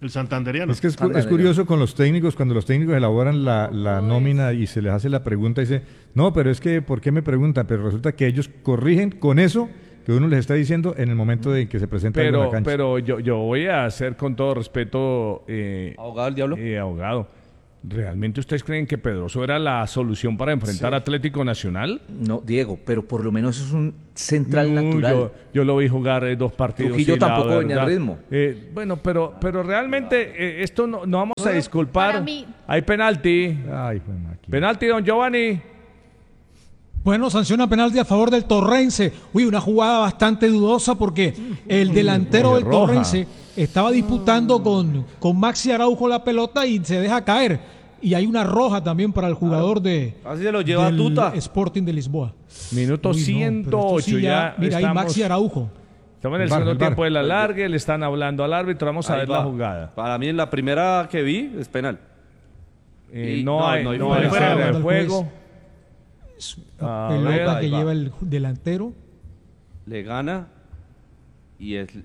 Speaker 3: El santanderiano.
Speaker 6: Es que es, cu- es curioso con los técnicos, cuando los técnicos elaboran la, la nómina y se les hace la pregunta, dice, no, pero es que, ¿por qué me preguntan? Pero resulta que ellos corrigen con eso que uno les está diciendo en el momento de que se presenta algo en
Speaker 2: Pero,
Speaker 6: la cancha.
Speaker 2: pero yo, yo voy a hacer con todo respeto... Eh,
Speaker 4: ¿Abogado del diablo?
Speaker 2: Eh, abogado. ¿Realmente ustedes creen que Pedroso era la solución para enfrentar
Speaker 19: Sí.
Speaker 2: a Atlético Nacional?
Speaker 19: No, Diego, pero por lo menos es un central
Speaker 2: No,
Speaker 19: natural.
Speaker 2: Yo, yo lo vi jugar eh, dos partidos.
Speaker 19: Trujillo
Speaker 2: y la
Speaker 19: tampoco venía al
Speaker 2: verdad,
Speaker 19: ritmo.
Speaker 2: eh, bueno, pero, pero realmente eh, esto no, no vamos a disculpar.
Speaker 11: Para mí-
Speaker 2: Hay penalti.
Speaker 6: Ay, bueno, aquí.
Speaker 2: Penalti, don Giovanni.
Speaker 8: Bueno, sanciona penalti a favor del Torrense. Uy, una jugada bastante dudosa porque el delantero del
Speaker 2: roja.
Speaker 8: Torrense estaba disputando con, con Maxi Araujo la pelota y se deja caer. Y hay una roja también para el jugador de
Speaker 4: Así se lo lleva
Speaker 8: del
Speaker 4: Tuta.
Speaker 8: Sporting de Lisboa.
Speaker 2: Minuto
Speaker 8: Uy, no,
Speaker 2: ciento
Speaker 8: pero esto
Speaker 2: ocho.
Speaker 8: sí
Speaker 2: ya
Speaker 8: mira, ahí
Speaker 2: estamos,
Speaker 8: Maxi Araujo.
Speaker 2: estamos en el,
Speaker 6: El VAR,
Speaker 2: segundo
Speaker 6: el VAR.
Speaker 2: tiempo de la larga. Le están hablando al árbitro. Vamos a
Speaker 4: Ahí
Speaker 2: ver
Speaker 4: va.
Speaker 2: la jugada.
Speaker 4: Para mí, en la primera que vi, es penal.
Speaker 2: Eh,
Speaker 4: Y-
Speaker 2: no,
Speaker 4: no,
Speaker 2: hay,
Speaker 4: no hay
Speaker 2: no
Speaker 4: fuera.
Speaker 2: hay fuera de
Speaker 8: Fuera.
Speaker 2: juego. A ver,
Speaker 8: Pelota
Speaker 4: ahí
Speaker 8: que
Speaker 4: va.
Speaker 8: lleva el delantero.
Speaker 4: Le gana y es...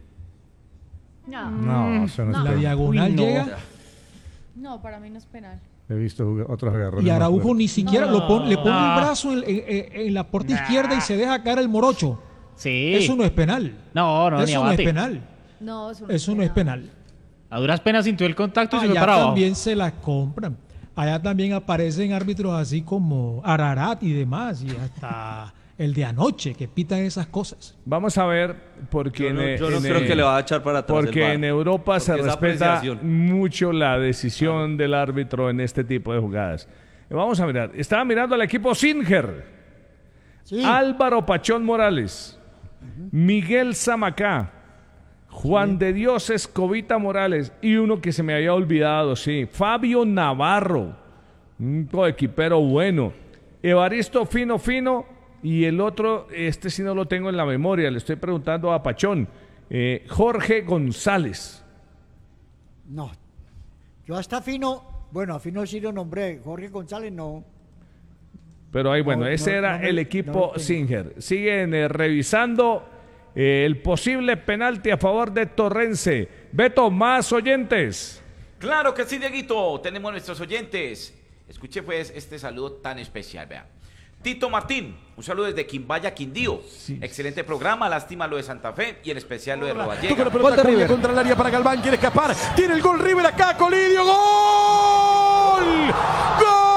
Speaker 11: No.
Speaker 6: No, eso no,
Speaker 11: No.
Speaker 6: es
Speaker 8: La
Speaker 6: penal.
Speaker 8: diagonal
Speaker 19: Uy, no.
Speaker 8: llega
Speaker 11: No, para mí no es penal.
Speaker 6: He visto juga- otros agarrones.
Speaker 8: y
Speaker 6: más
Speaker 8: Araujo
Speaker 6: fuertes.
Speaker 8: ni siquiera lo pon- le pone
Speaker 5: No.
Speaker 8: el brazo en, en- en- en la puerta izquierda y se deja caer el morocho.
Speaker 5: Sí.
Speaker 8: Eso no es penal.
Speaker 5: No, no, ni
Speaker 8: Eso no es
Speaker 5: abate.
Speaker 8: penal.
Speaker 11: No, eso no,
Speaker 8: Eso no es penal.
Speaker 5: A duras penas sintió el contacto y se fue
Speaker 8: Allá
Speaker 5: para abajo.
Speaker 8: también se la compran. Allá también aparecen árbitros así como Ararat y demás, y hasta el de anoche que pitan esas cosas.
Speaker 2: Vamos a ver, porque
Speaker 4: Yo no,
Speaker 2: en,
Speaker 4: yo no
Speaker 2: en,
Speaker 4: creo
Speaker 2: eh,
Speaker 4: que le va a echar para atrás
Speaker 2: porque
Speaker 4: el V A R.
Speaker 2: en Europa se
Speaker 4: Porque esa
Speaker 2: respeta
Speaker 4: apreciación.
Speaker 2: mucho la decisión del árbitro en este tipo de jugadas. Eh, Vamos a mirar. Estaba mirando al equipo Singer.
Speaker 10: Sí.
Speaker 2: Álvaro Pachón Morales. Miguel Zamacá. Juan de Dios Escobita Morales. Y uno que se me había olvidado, sí. Fabio Navarro. Un coequipero bueno. Evaristo Fino Fino. Y el otro, este sí no lo tengo en la memoria. Le estoy preguntando a Pachón. Eh, Jorge González.
Speaker 10: No. Yo hasta Fino, bueno, a Fino sí lo nombré, Jorge González no.
Speaker 2: Pero ahí, bueno,
Speaker 10: No,
Speaker 2: ese
Speaker 10: no,
Speaker 2: era
Speaker 10: no me-
Speaker 2: el
Speaker 10: no
Speaker 2: equipo
Speaker 10: lo tengo.
Speaker 2: Singer. Siguen eh, revisando eh, el posible penalti a favor de Torrense. Beto, más oyentes.
Speaker 1: Claro que sí, Dieguito. Tenemos nuestros oyentes. Escuche pues este saludo tan especial, vean. Tito Martín, un saludo desde Quimbaya, Quindío. Excelente programa, lástima lo de Santa Fe y en especial lo de
Speaker 13: Toca
Speaker 1: Rodallega.
Speaker 13: la pelota Acuña contra el área para Galván, quiere escapar, tiene el gol River acá, Colidio, ¡gol! ¡Gol!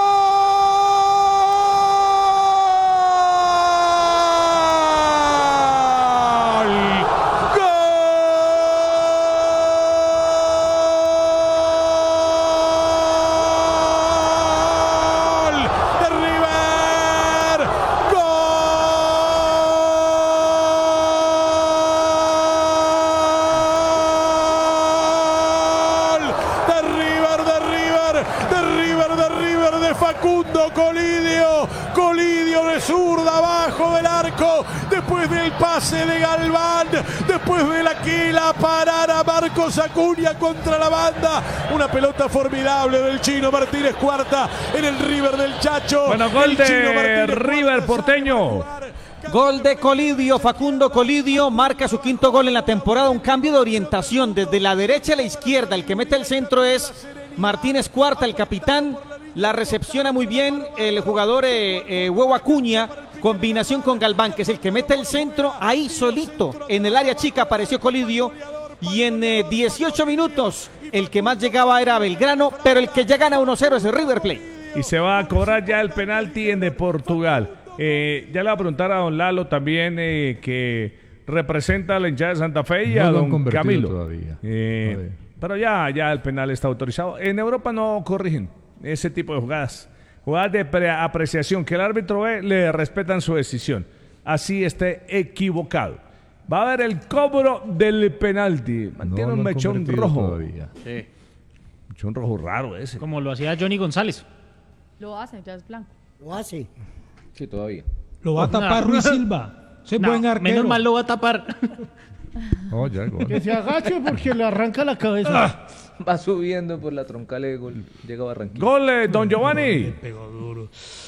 Speaker 13: ¡Gol! ¡De River! ¡Gol! De River, de River, de River, de River, de Facundo Colidio. Colidio de zurda abajo del arco. Después del pase de Galván. Después de la que la parara Marcos Acuña contra la banda. Una pelota formidable del Chino Martínez Cuarta en el River del Chacho.
Speaker 2: Bueno, gol
Speaker 13: El
Speaker 2: de
Speaker 13: Chino Martínez
Speaker 2: River porteño.
Speaker 9: Gol de Colidio, Facundo Colidio marca su quinto gol en la temporada, un cambio de orientación desde la derecha a la izquierda, el que mete el centro es Martínez Cuarta, el capitán, la recepciona muy bien el jugador eh, eh, Huevo Acuña, combinación con Galván, que es el que mete el centro, ahí solito, en el área chica apareció Colidio, y en eh, dieciocho minutos el que más llegaba era Belgrano, pero el que ya gana uno cero es el River Plate.
Speaker 2: Y se va a cobrar ya el penalti en de Portugal. Eh, ya le voy a preguntar a don Lalo también, eh, que representa a la hinchada de Santa Fe, y
Speaker 6: No
Speaker 2: a
Speaker 6: lo han
Speaker 2: don
Speaker 6: convertido
Speaker 2: Camilo.
Speaker 6: todavía.
Speaker 2: Eh,
Speaker 6: A ver.
Speaker 2: pero ya, ya el penal está autorizado. En Europa no corrigen ese tipo de jugadas. Jugadas de pre- apreciación que el árbitro ve, le respetan su decisión. Así esté equivocado. Va a haber el cobro del penalti. Mantiene
Speaker 6: No
Speaker 2: un
Speaker 6: lo han
Speaker 2: mechón
Speaker 6: convertido
Speaker 2: rojo.
Speaker 6: todavía.
Speaker 5: Sí.
Speaker 2: Mechón rojo raro ese.
Speaker 5: Como lo hacía Johnny González.
Speaker 11: Lo hace, ya es blanco.
Speaker 10: Lo hace.
Speaker 19: Sí, todavía.
Speaker 8: Lo va a tapar Ruiz Silva. Ese es
Speaker 5: No,
Speaker 8: buen arquero.
Speaker 5: menos mal lo va a tapar.
Speaker 6: Oh, ya, gol.
Speaker 17: Que se agache porque le arranca la cabeza.
Speaker 19: Va subiendo por la troncal de gol. Llega a Barranquilla.
Speaker 2: Gol, eh, don Giovanni.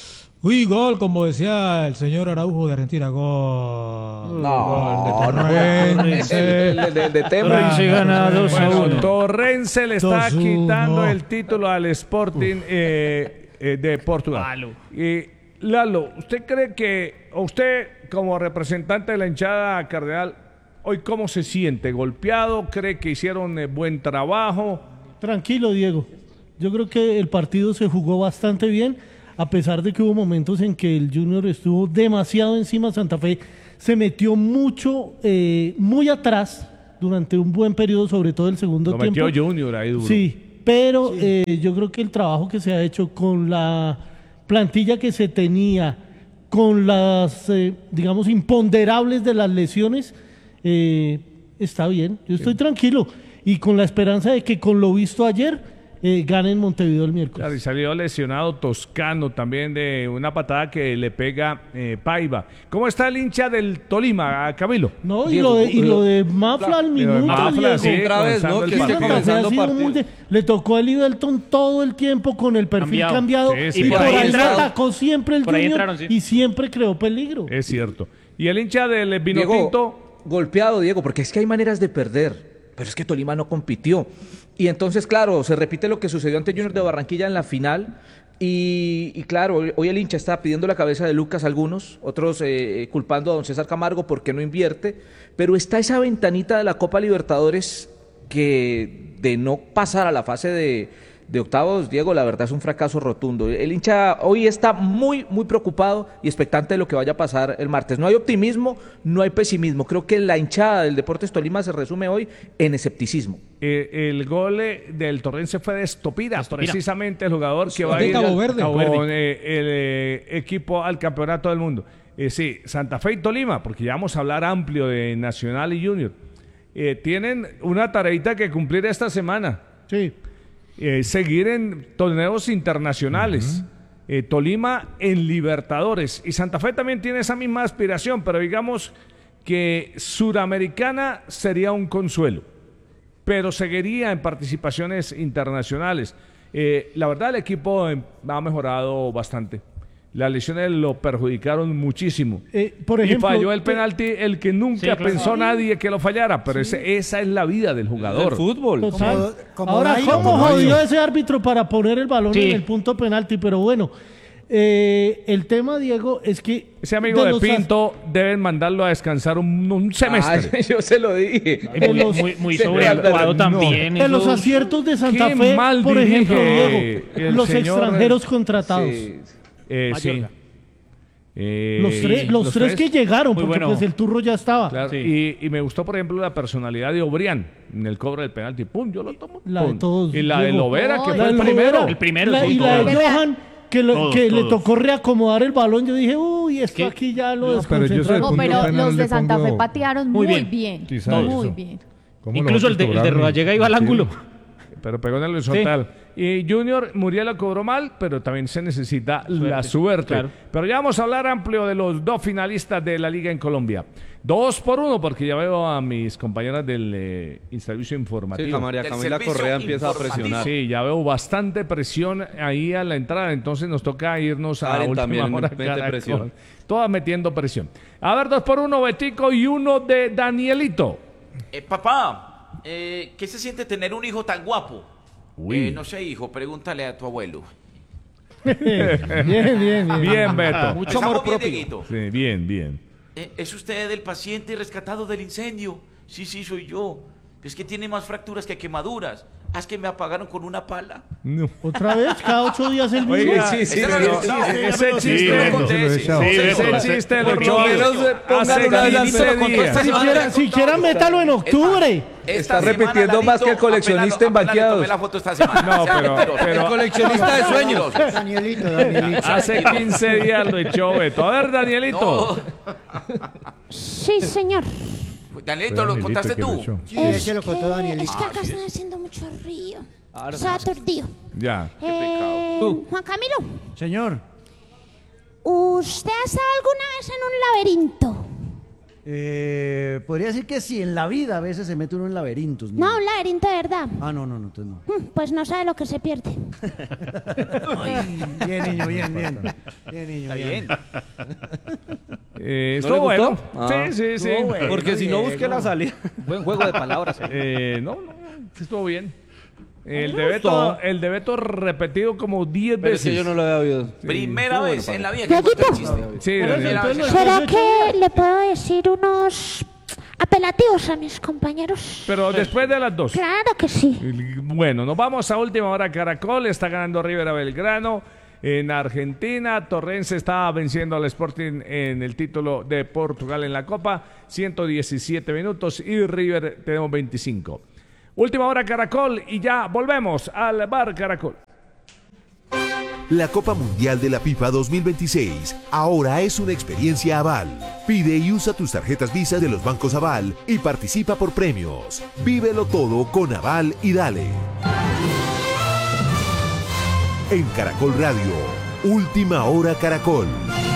Speaker 8: Uy, gol, como decía el señor Araujo de Argentina, gol.
Speaker 19: No,
Speaker 8: gol de
Speaker 19: Torrense. El, el, el de Tema.
Speaker 2: Torrense
Speaker 5: gana dos a
Speaker 2: Bueno,
Speaker 5: uno.
Speaker 2: Torrense le está
Speaker 8: dos uno.
Speaker 2: quitando el título al Sporting eh, eh, de Portugal. Y Lalo, ¿usted cree que, o usted como representante de la hinchada cardenal, hoy cómo se siente? ¿Golpeado? ¿Cree que hicieron eh, buen trabajo?
Speaker 17: Tranquilo, Diego. Yo creo que el partido se jugó bastante bien, a pesar de que hubo momentos en que el Junior estuvo demasiado encima. Santa Fe se metió mucho, eh, muy atrás durante un buen periodo, sobre todo el segundo
Speaker 2: Lo
Speaker 17: tiempo.
Speaker 2: metió Junior ahí duro.
Speaker 17: Sí, pero eh, yo creo que el trabajo que se ha hecho con la plantilla que se tenía, con las, eh, digamos, imponderables de las lesiones, eh, está bien. Yo estoy tranquilo y con la esperanza de que con lo visto ayer eh, gane en Montevideo el miércoles.
Speaker 2: Claro, y salió lesionado Toscano también de una patada que le pega eh, Paiva. ¿Cómo está el hincha del Tolima, Camilo?
Speaker 17: No, y lo de, y lo de Mafla al
Speaker 2: Y lo de
Speaker 17: minuto.
Speaker 2: Mafla,
Speaker 17: Diego.
Speaker 2: sí,
Speaker 4: Otra vez, ¿no?
Speaker 2: comenzando el
Speaker 4: Que esté
Speaker 2: partido.
Speaker 4: comenzando
Speaker 17: Ha sido
Speaker 4: partido.
Speaker 17: muy de- le tocó a Liverton todo el tiempo con el perfil
Speaker 5: Cambiado.
Speaker 17: cambiado,
Speaker 2: Sí, sí.
Speaker 17: y
Speaker 2: Y
Speaker 17: por
Speaker 2: por ahí
Speaker 17: ahí le
Speaker 5: entraron.
Speaker 17: atacó siempre el
Speaker 5: Por ahí
Speaker 17: Junior
Speaker 5: entraron, sí.
Speaker 17: y siempre creó peligro.
Speaker 2: Es cierto. Y el hincha del Vino
Speaker 19: Diego,
Speaker 2: Tinto,
Speaker 19: golpeado, Diego, porque es que hay maneras de perder, pero es que Tolima no compitió. Y entonces, claro, se repite lo que sucedió ante Junior de Barranquilla en la final. Y, y claro, hoy, hoy el hincha está pidiendo la cabeza de Lucas algunos, otros eh, culpando a don César Camargo porque no invierte. Pero está esa ventanita de la Copa Libertadores que de no pasar a la fase de, de octavos, Diego, la verdad es un fracaso rotundo. El hincha hoy está muy, muy preocupado y expectante de lo que vaya a pasar el martes. No hay optimismo, no hay pesimismo. Creo que la hinchada del Deportes Tolima se resume hoy en escepticismo.
Speaker 2: eh, el gol eh, del Torrense fue de Estopira,
Speaker 5: Estopira.
Speaker 2: precisamente el jugador que va a
Speaker 8: de
Speaker 2: ir
Speaker 8: Cabo Verde.
Speaker 2: con
Speaker 8: Cabo Verde.
Speaker 2: eh, el eh, equipo al campeonato del mundo. Eh, sí, Santa Fe y Tolima, porque ya vamos a hablar amplio de Nacional y Junior. Eh, tienen una tareita que cumplir esta semana.
Speaker 17: Sí.
Speaker 2: Eh, seguir en torneos internacionales. Eh, Tolima en Libertadores. Y Santa Fe también tiene esa misma aspiración, pero digamos que Suramericana sería un consuelo, pero seguiría en participaciones internacionales. Eh, la verdad, el equipo eh, ha mejorado bastante. Las lesiones lo perjudicaron muchísimo.
Speaker 17: Eh, por ejemplo,
Speaker 2: y falló el penalti, el que nunca
Speaker 5: Sí, claro.
Speaker 2: pensó nadie que lo fallara, pero ese- esa es la vida del jugador.
Speaker 4: El fútbol.
Speaker 17: Total.
Speaker 10: Como- como
Speaker 17: Ahora,
Speaker 10: Dairo,
Speaker 17: ¿cómo
Speaker 10: como
Speaker 17: jodió
Speaker 10: Dairo.
Speaker 17: ese árbitro para poner el balón
Speaker 5: Sí.
Speaker 17: en el punto penalti? Pero bueno, eh, el tema, Diego, es que...
Speaker 2: Ese amigo de,
Speaker 17: los as-
Speaker 2: Pinto deben mandarlo a descansar un, un semestre.
Speaker 19: Ay, yo se lo dije.
Speaker 17: de
Speaker 5: Muy,
Speaker 17: los-
Speaker 5: muy, muy
Speaker 19: Sí,
Speaker 5: sobreactuado
Speaker 19: no.
Speaker 5: también.
Speaker 17: de los
Speaker 5: esos-
Speaker 17: aciertos de Santa
Speaker 2: Qué
Speaker 17: Fe,
Speaker 2: mal
Speaker 17: por
Speaker 2: dirige
Speaker 17: ejemplo, Diego,
Speaker 2: el
Speaker 17: los
Speaker 2: señor-
Speaker 17: extranjeros contratados.
Speaker 19: Sí.
Speaker 2: Eh, sí. Eh,
Speaker 17: Los, tres, los, tres que llegaron,
Speaker 5: Muy
Speaker 17: porque
Speaker 5: bueno.
Speaker 17: pues el turro ya estaba.
Speaker 2: Claro,
Speaker 5: Sí.
Speaker 2: y, y me gustó, por ejemplo, la personalidad de Obrián en el cobro del penalti. ¡Pum! Yo lo tomo.
Speaker 17: La de
Speaker 2: pum.
Speaker 17: todos,
Speaker 2: Y la de
Speaker 17: Diego.
Speaker 2: Lovera, que
Speaker 11: Ay,
Speaker 2: fue
Speaker 17: La
Speaker 2: el
Speaker 17: del
Speaker 2: primero.
Speaker 17: Lovera.
Speaker 5: El primero,
Speaker 17: La-
Speaker 5: sí,
Speaker 17: y la de
Speaker 11: todos.
Speaker 17: Johan, que, lo-
Speaker 3: Todos,
Speaker 17: que le
Speaker 3: todos.
Speaker 17: tocó reacomodar el balón. Yo dije, uy, esto
Speaker 5: ¿Qué?
Speaker 17: aquí ya lo
Speaker 6: No, pero yo soy
Speaker 17: desconcentraron.
Speaker 11: No,
Speaker 6: punto
Speaker 11: pero
Speaker 6: penal
Speaker 11: los
Speaker 6: le
Speaker 11: de Santa
Speaker 6: pongo-
Speaker 11: Fe patearon
Speaker 5: Muy
Speaker 11: muy
Speaker 5: bien.
Speaker 11: bien.
Speaker 6: Sí, sabe
Speaker 11: Muy
Speaker 6: eso.
Speaker 11: bien.
Speaker 6: ¿Cómo
Speaker 5: Incluso
Speaker 6: lo
Speaker 5: el de, el de
Speaker 6: cobraron?
Speaker 5: Rodallega iba al ángulo.
Speaker 2: Pero pegó en el horizontal. Y Junior Muriel lo cobró mal, pero también se necesita la suerte.
Speaker 5: claro.
Speaker 2: Pero ya vamos a hablar amplio de los dos finalistas de la Liga en Colombia. Dos por uno, porque ya veo a mis compañeras del eh, servicio informativo.
Speaker 4: Sí, la María
Speaker 1: Del
Speaker 4: Camila
Speaker 1: servicio
Speaker 4: Correa empieza a
Speaker 1: informativo.
Speaker 4: presionar.
Speaker 2: Sí, ya veo bastante presión ahí a la entrada, entonces nos toca irnos a
Speaker 4: Karen
Speaker 2: última
Speaker 4: también
Speaker 2: hora.
Speaker 4: mete
Speaker 2: Caracol.
Speaker 4: presión.
Speaker 2: Todas metiendo presión. A ver, dos por uno, Betico, y uno de Danielito.
Speaker 1: Eh, papá, eh, ¿qué se siente tener un hijo tan guapo?
Speaker 2: Uy.
Speaker 1: Eh, no sé, hijo, pregúntale a tu abuelo.
Speaker 17: bien, bien, bien.
Speaker 2: Bien, Beto.
Speaker 19: Mucho
Speaker 1: Empezamos
Speaker 19: amor
Speaker 1: bien,
Speaker 19: propio.
Speaker 1: Dieguito.
Speaker 2: Sí, bien, bien.
Speaker 1: Eh, ¿Es usted el paciente rescatado del incendio? Sí, sí, soy yo. Es que tiene más fracturas que quemaduras. Ah, es que me apagaron con una pala.
Speaker 2: No.
Speaker 17: Otra vez, cada ocho días el mismo.
Speaker 2: Oiga,
Speaker 19: Sí, sí,
Speaker 1: Ese no
Speaker 19: sí,
Speaker 1: lo-
Speaker 19: sí,
Speaker 1: no,
Speaker 19: sí,
Speaker 2: ese
Speaker 1: no,
Speaker 2: chiste-
Speaker 1: sí, no
Speaker 6: se
Speaker 1: lo
Speaker 6: lo
Speaker 1: conté,
Speaker 6: he
Speaker 1: sí.
Speaker 6: echado.
Speaker 1: Sí,
Speaker 2: Ese
Speaker 1: por-
Speaker 2: chiste
Speaker 1: por
Speaker 2: lo
Speaker 1: mi
Speaker 2: echó
Speaker 1: menos,
Speaker 2: hace
Speaker 1: eh, póngalo una vez.
Speaker 2: quince
Speaker 1: Lo contó
Speaker 2: días.
Speaker 1: esta
Speaker 17: Si
Speaker 1: semana,
Speaker 17: quiera,
Speaker 1: me
Speaker 17: si
Speaker 1: contó.
Speaker 17: quiera, métalo en octubre.
Speaker 1: Esta
Speaker 19: Está
Speaker 1: semana,
Speaker 19: repitiendo más que el
Speaker 1: Lalito,
Speaker 19: coleccionista
Speaker 1: apenas-
Speaker 19: en
Speaker 1: apenas le tomé
Speaker 19: banqueados.
Speaker 1: la foto esta semana.
Speaker 2: No,
Speaker 1: Sea
Speaker 2: pero-
Speaker 1: mentiroso.
Speaker 2: pero-
Speaker 19: El coleccionista de sueños.
Speaker 10: Danielito, Danielito.
Speaker 2: Hace quince días lo echó Beto. A ver, Danielito.
Speaker 18: Sí, señor.
Speaker 1: No, Danielito, ¿lo contaste tú?
Speaker 10: Sí, ese lo contó Danielito.
Speaker 18: Es que acá están haciendo mucho río. Se ha aturdido.
Speaker 2: Ya.
Speaker 18: Eh, Juan Camilo,
Speaker 17: Señor.
Speaker 18: ¿usted ha estado alguna vez en un laberinto?
Speaker 16: Eh, podría decir que sí, en la vida a veces se mete uno en laberintos. niño.
Speaker 18: No, un laberinto de verdad.
Speaker 16: Ah, no, no, no, entonces no.
Speaker 18: Mm, Pues no sabe lo que se pierde.
Speaker 16: Bien, niño, bien, bien. Bien, niño,
Speaker 19: Está bien.
Speaker 2: Eh,
Speaker 4: ¿No
Speaker 2: estuvo
Speaker 4: le
Speaker 2: bueno.
Speaker 4: gustó? Ah.
Speaker 2: Sí, sí, sí.
Speaker 16: Estuvo bueno,
Speaker 4: Porque si no,
Speaker 16: Diego.
Speaker 4: busque la salida.
Speaker 19: Buen juego de palabras. ¿eh?
Speaker 2: Eh, no, no, estuvo bien. El
Speaker 4: mí me
Speaker 2: de, Beto,
Speaker 4: gustó.
Speaker 2: el de Beto repetido como diez
Speaker 4: Pero es
Speaker 2: veces.
Speaker 4: que yo no lo había oído.
Speaker 1: Primera
Speaker 4: Estuvo
Speaker 1: vez
Speaker 4: bueno
Speaker 1: en la
Speaker 4: para
Speaker 1: vida
Speaker 4: mí.
Speaker 1: que encuentro el
Speaker 18: Dieguito.
Speaker 1: chiste.
Speaker 2: Sí,
Speaker 17: Por eso,
Speaker 2: Daniel.
Speaker 17: entonces,
Speaker 18: ¿Será
Speaker 17: yo-
Speaker 18: que le puedo decir unos apelativos a mis compañeros?
Speaker 2: Pero después de las dos.
Speaker 18: Claro que sí.
Speaker 2: Bueno, nos vamos a última hora. Caracol está ganando River a Belgrano. En Argentina, Torrense está venciendo al Sporting en el título de Portugal en la Copa. ciento diecisiete minutos y River tenemos veinticinco. Última hora Caracol y ya volvemos al bar Caracol.
Speaker 20: La Copa Mundial de la FIFA dos mil veintiséis ahora es una experiencia Aval. Pide y usa tus tarjetas Visa de los bancos Aval y participa por premios. Vívelo todo con Aval y dale. En Caracol Radio, Última Hora Caracol.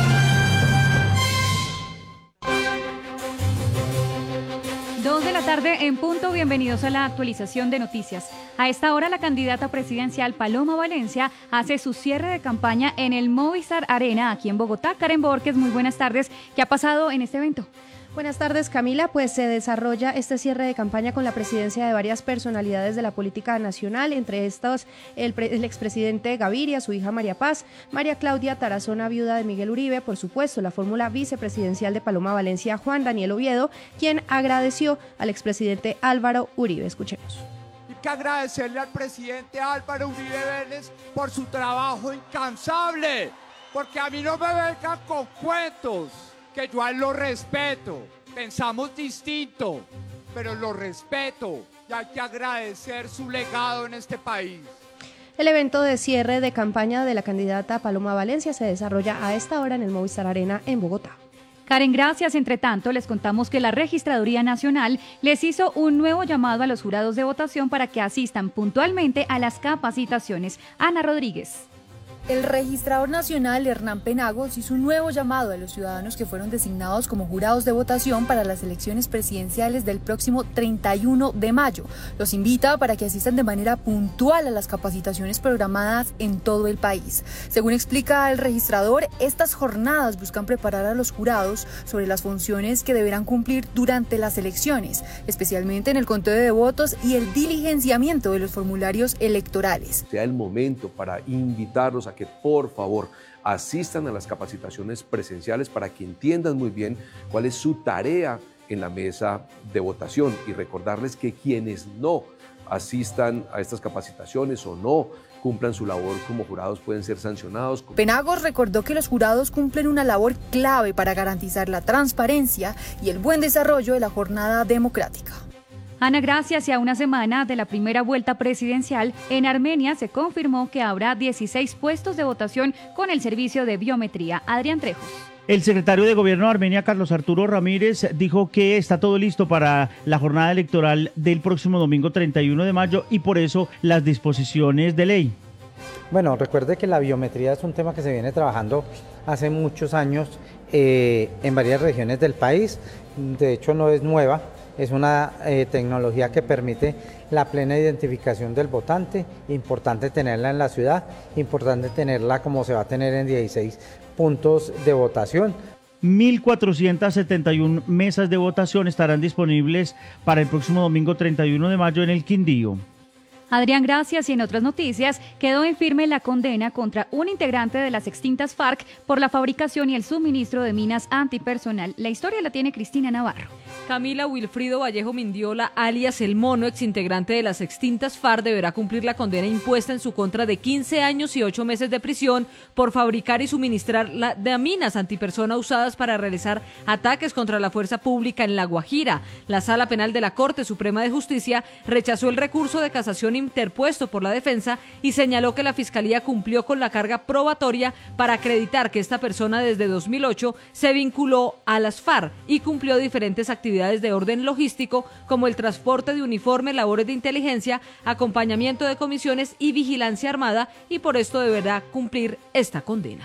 Speaker 21: Dos de la tarde en punto, bienvenidos a la actualización de noticias. A esta hora la candidata presidencial Paloma Valencia hace su cierre de campaña en el Movistar Arena aquí en Bogotá. Karen Borges, muy buenas tardes. ¿Qué ha pasado en este evento?
Speaker 22: Buenas tardes, Camila. Pues se desarrolla este cierre de campaña con la presidencia de varias personalidades de la política nacional, entre estos el, pre, el expresidente Gaviria, su hija María Paz, María Claudia Tarazona, viuda de Miguel Uribe, por supuesto, la fórmula vicepresidencial de Paloma Valencia, Juan Daniel Oviedo, quien agradeció al expresidente Álvaro Uribe. Escuchemos.
Speaker 23: Hay que agradecerle al presidente Álvaro Uribe Vélez por su trabajo incansable, porque a mí no me vengan con cuentos, que yo a él lo respeto, pensamos distinto, pero lo respeto y hay que agradecer su legado en este país.
Speaker 22: El evento de cierre de campaña de la candidata Paloma Valencia se desarrolla a esta hora en el Movistar Arena en Bogotá.
Speaker 21: Karen, gracias. Entre tanto, les contamos que la Registraduría Nacional les hizo un nuevo llamado a los jurados de votación para que asistan puntualmente a las capacitaciones. Ana Rodríguez.
Speaker 24: El registrador nacional Hernán Penagos hizo un nuevo llamado a los ciudadanos que fueron designados como jurados de votación para las elecciones presidenciales del próximo treinta y uno de mayo. Los invita para que asistan de manera puntual a las capacitaciones programadas en todo el país. Según explica el registrador, estas jornadas buscan preparar a los jurados sobre las funciones que deberán cumplir durante las elecciones, especialmente en el conteo de votos y el diligenciamiento de los formularios electorales.
Speaker 25: Sea el momento para invitarlos a que por favor asistan a las capacitaciones presenciales para que entiendan muy bien cuál es su tarea en la mesa de votación y recordarles que quienes no asistan a estas capacitaciones o no cumplan su labor como jurados pueden ser sancionados.
Speaker 24: Penagos recordó que los jurados cumplen una labor clave para garantizar la transparencia y el buen desarrollo de la jornada democrática.
Speaker 21: Ana, gracias. Y a una semana de la primera vuelta presidencial, en Armenia se confirmó que habrá dieciséis puestos de votación con el servicio de biometría. Adrián Trejos.
Speaker 26: El secretario de Gobierno de Armenia, Carlos Arturo Ramírez, dijo que está todo listo para la jornada electoral del próximo domingo treinta y uno de mayo y por eso las disposiciones de ley.
Speaker 27: Bueno, recuerde que la biometría es un tema que se viene trabajando hace muchos años eh, en varias regiones del país. De hecho, no es nueva. Es una eh, tecnología que permite la plena identificación del votante, importante tenerla en la ciudad, importante tenerla como se va a tener en dieciséis puntos de votación.
Speaker 26: mil cuatrocientas setenta y una mesas de votación estarán disponibles para el próximo domingo treinta y uno de mayo en el Quindío.
Speaker 21: Adrián, gracias. Y en otras noticias, quedó en firme la condena contra un integrante de las extintas FARC por la fabricación y el suministro de minas antipersonal. La historia la tiene Cristina Navarro.
Speaker 28: Camila Wilfrido Vallejo Mindiola, alias El Mono, exintegrante de las extintas FARC, deberá cumplir la condena impuesta en su contra de quince años y ocho meses de prisión por fabricar y suministrar la, de minas antipersona usadas para realizar ataques contra la fuerza pública en La Guajira. La Sala Penal de la Corte Suprema de Justicia rechazó el recurso de casación interpuesto por la defensa y señaló que la Fiscalía cumplió con la carga probatoria para acreditar que esta persona desde dos mil ocho se vinculó a las FARC y cumplió diferentes actividades de orden logístico como el transporte de uniforme, labores de inteligencia, acompañamiento de comisiones y vigilancia armada y por esto deberá cumplir esta condena.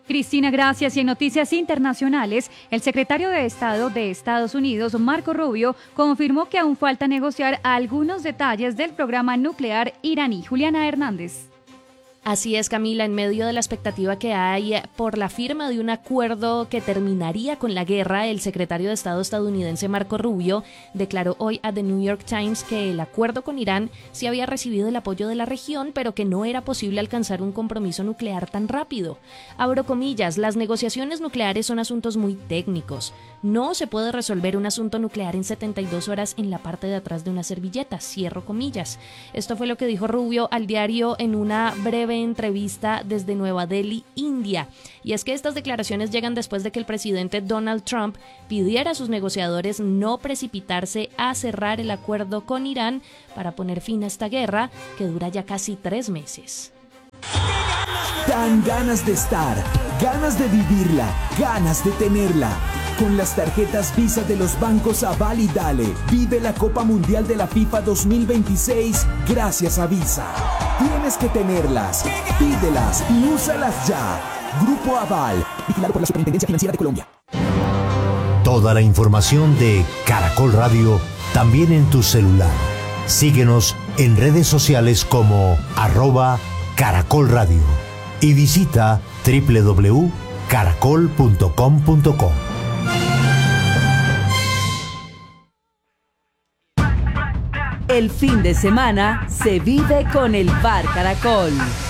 Speaker 21: Cristina, gracias. Y en noticias internacionales, el secretario de Estado de Estados Unidos, Marco Rubio, confirmó que aún falta negociar algunos detalles del programa nuclear iraní. Juliana Hernández.
Speaker 3: Así es, Camila, en medio de la expectativa que hay por la firma de un acuerdo que terminaría con la guerra, el secretario de Estado estadounidense Marco Rubio declaró hoy a The New York Times que el acuerdo con Irán sí había recibido el apoyo de la región, pero que no era posible alcanzar un compromiso nuclear tan rápido. Abro comillas, las negociaciones nucleares son asuntos muy técnicos. No se puede resolver un asunto nuclear en setenta y dos horas en la parte de atrás de una servilleta, cierro comillas. Esto fue lo que dijo Rubio al diario en una breve entrevista desde Nueva Delhi, India. Y es que estas declaraciones llegan después de que el presidente Donald Trump pidiera a sus negociadores no precipitarse a cerrar el acuerdo con Irán para poner fin a esta guerra que dura ya casi tres meses.
Speaker 7: Dan ganas de estar, ganas de vivirla, ganas de tenerla. Con las tarjetas Visa de los bancos Aval y Dale, vive la Copa Mundial de la FIFA dos mil veintiséis gracias a Visa. Tienes que tenerlas, pídelas y úsalas ya. Grupo Aval, vigilado por la Superintendencia Financiera de Colombia.
Speaker 8: Toda la información de Caracol Radio también en tu celular. Síguenos en redes sociales como arroba Caracol Radio y visita doble u doble u doble u punto caracol punto com punto co.
Speaker 9: El fin de semana se vive con el Bar Caracol.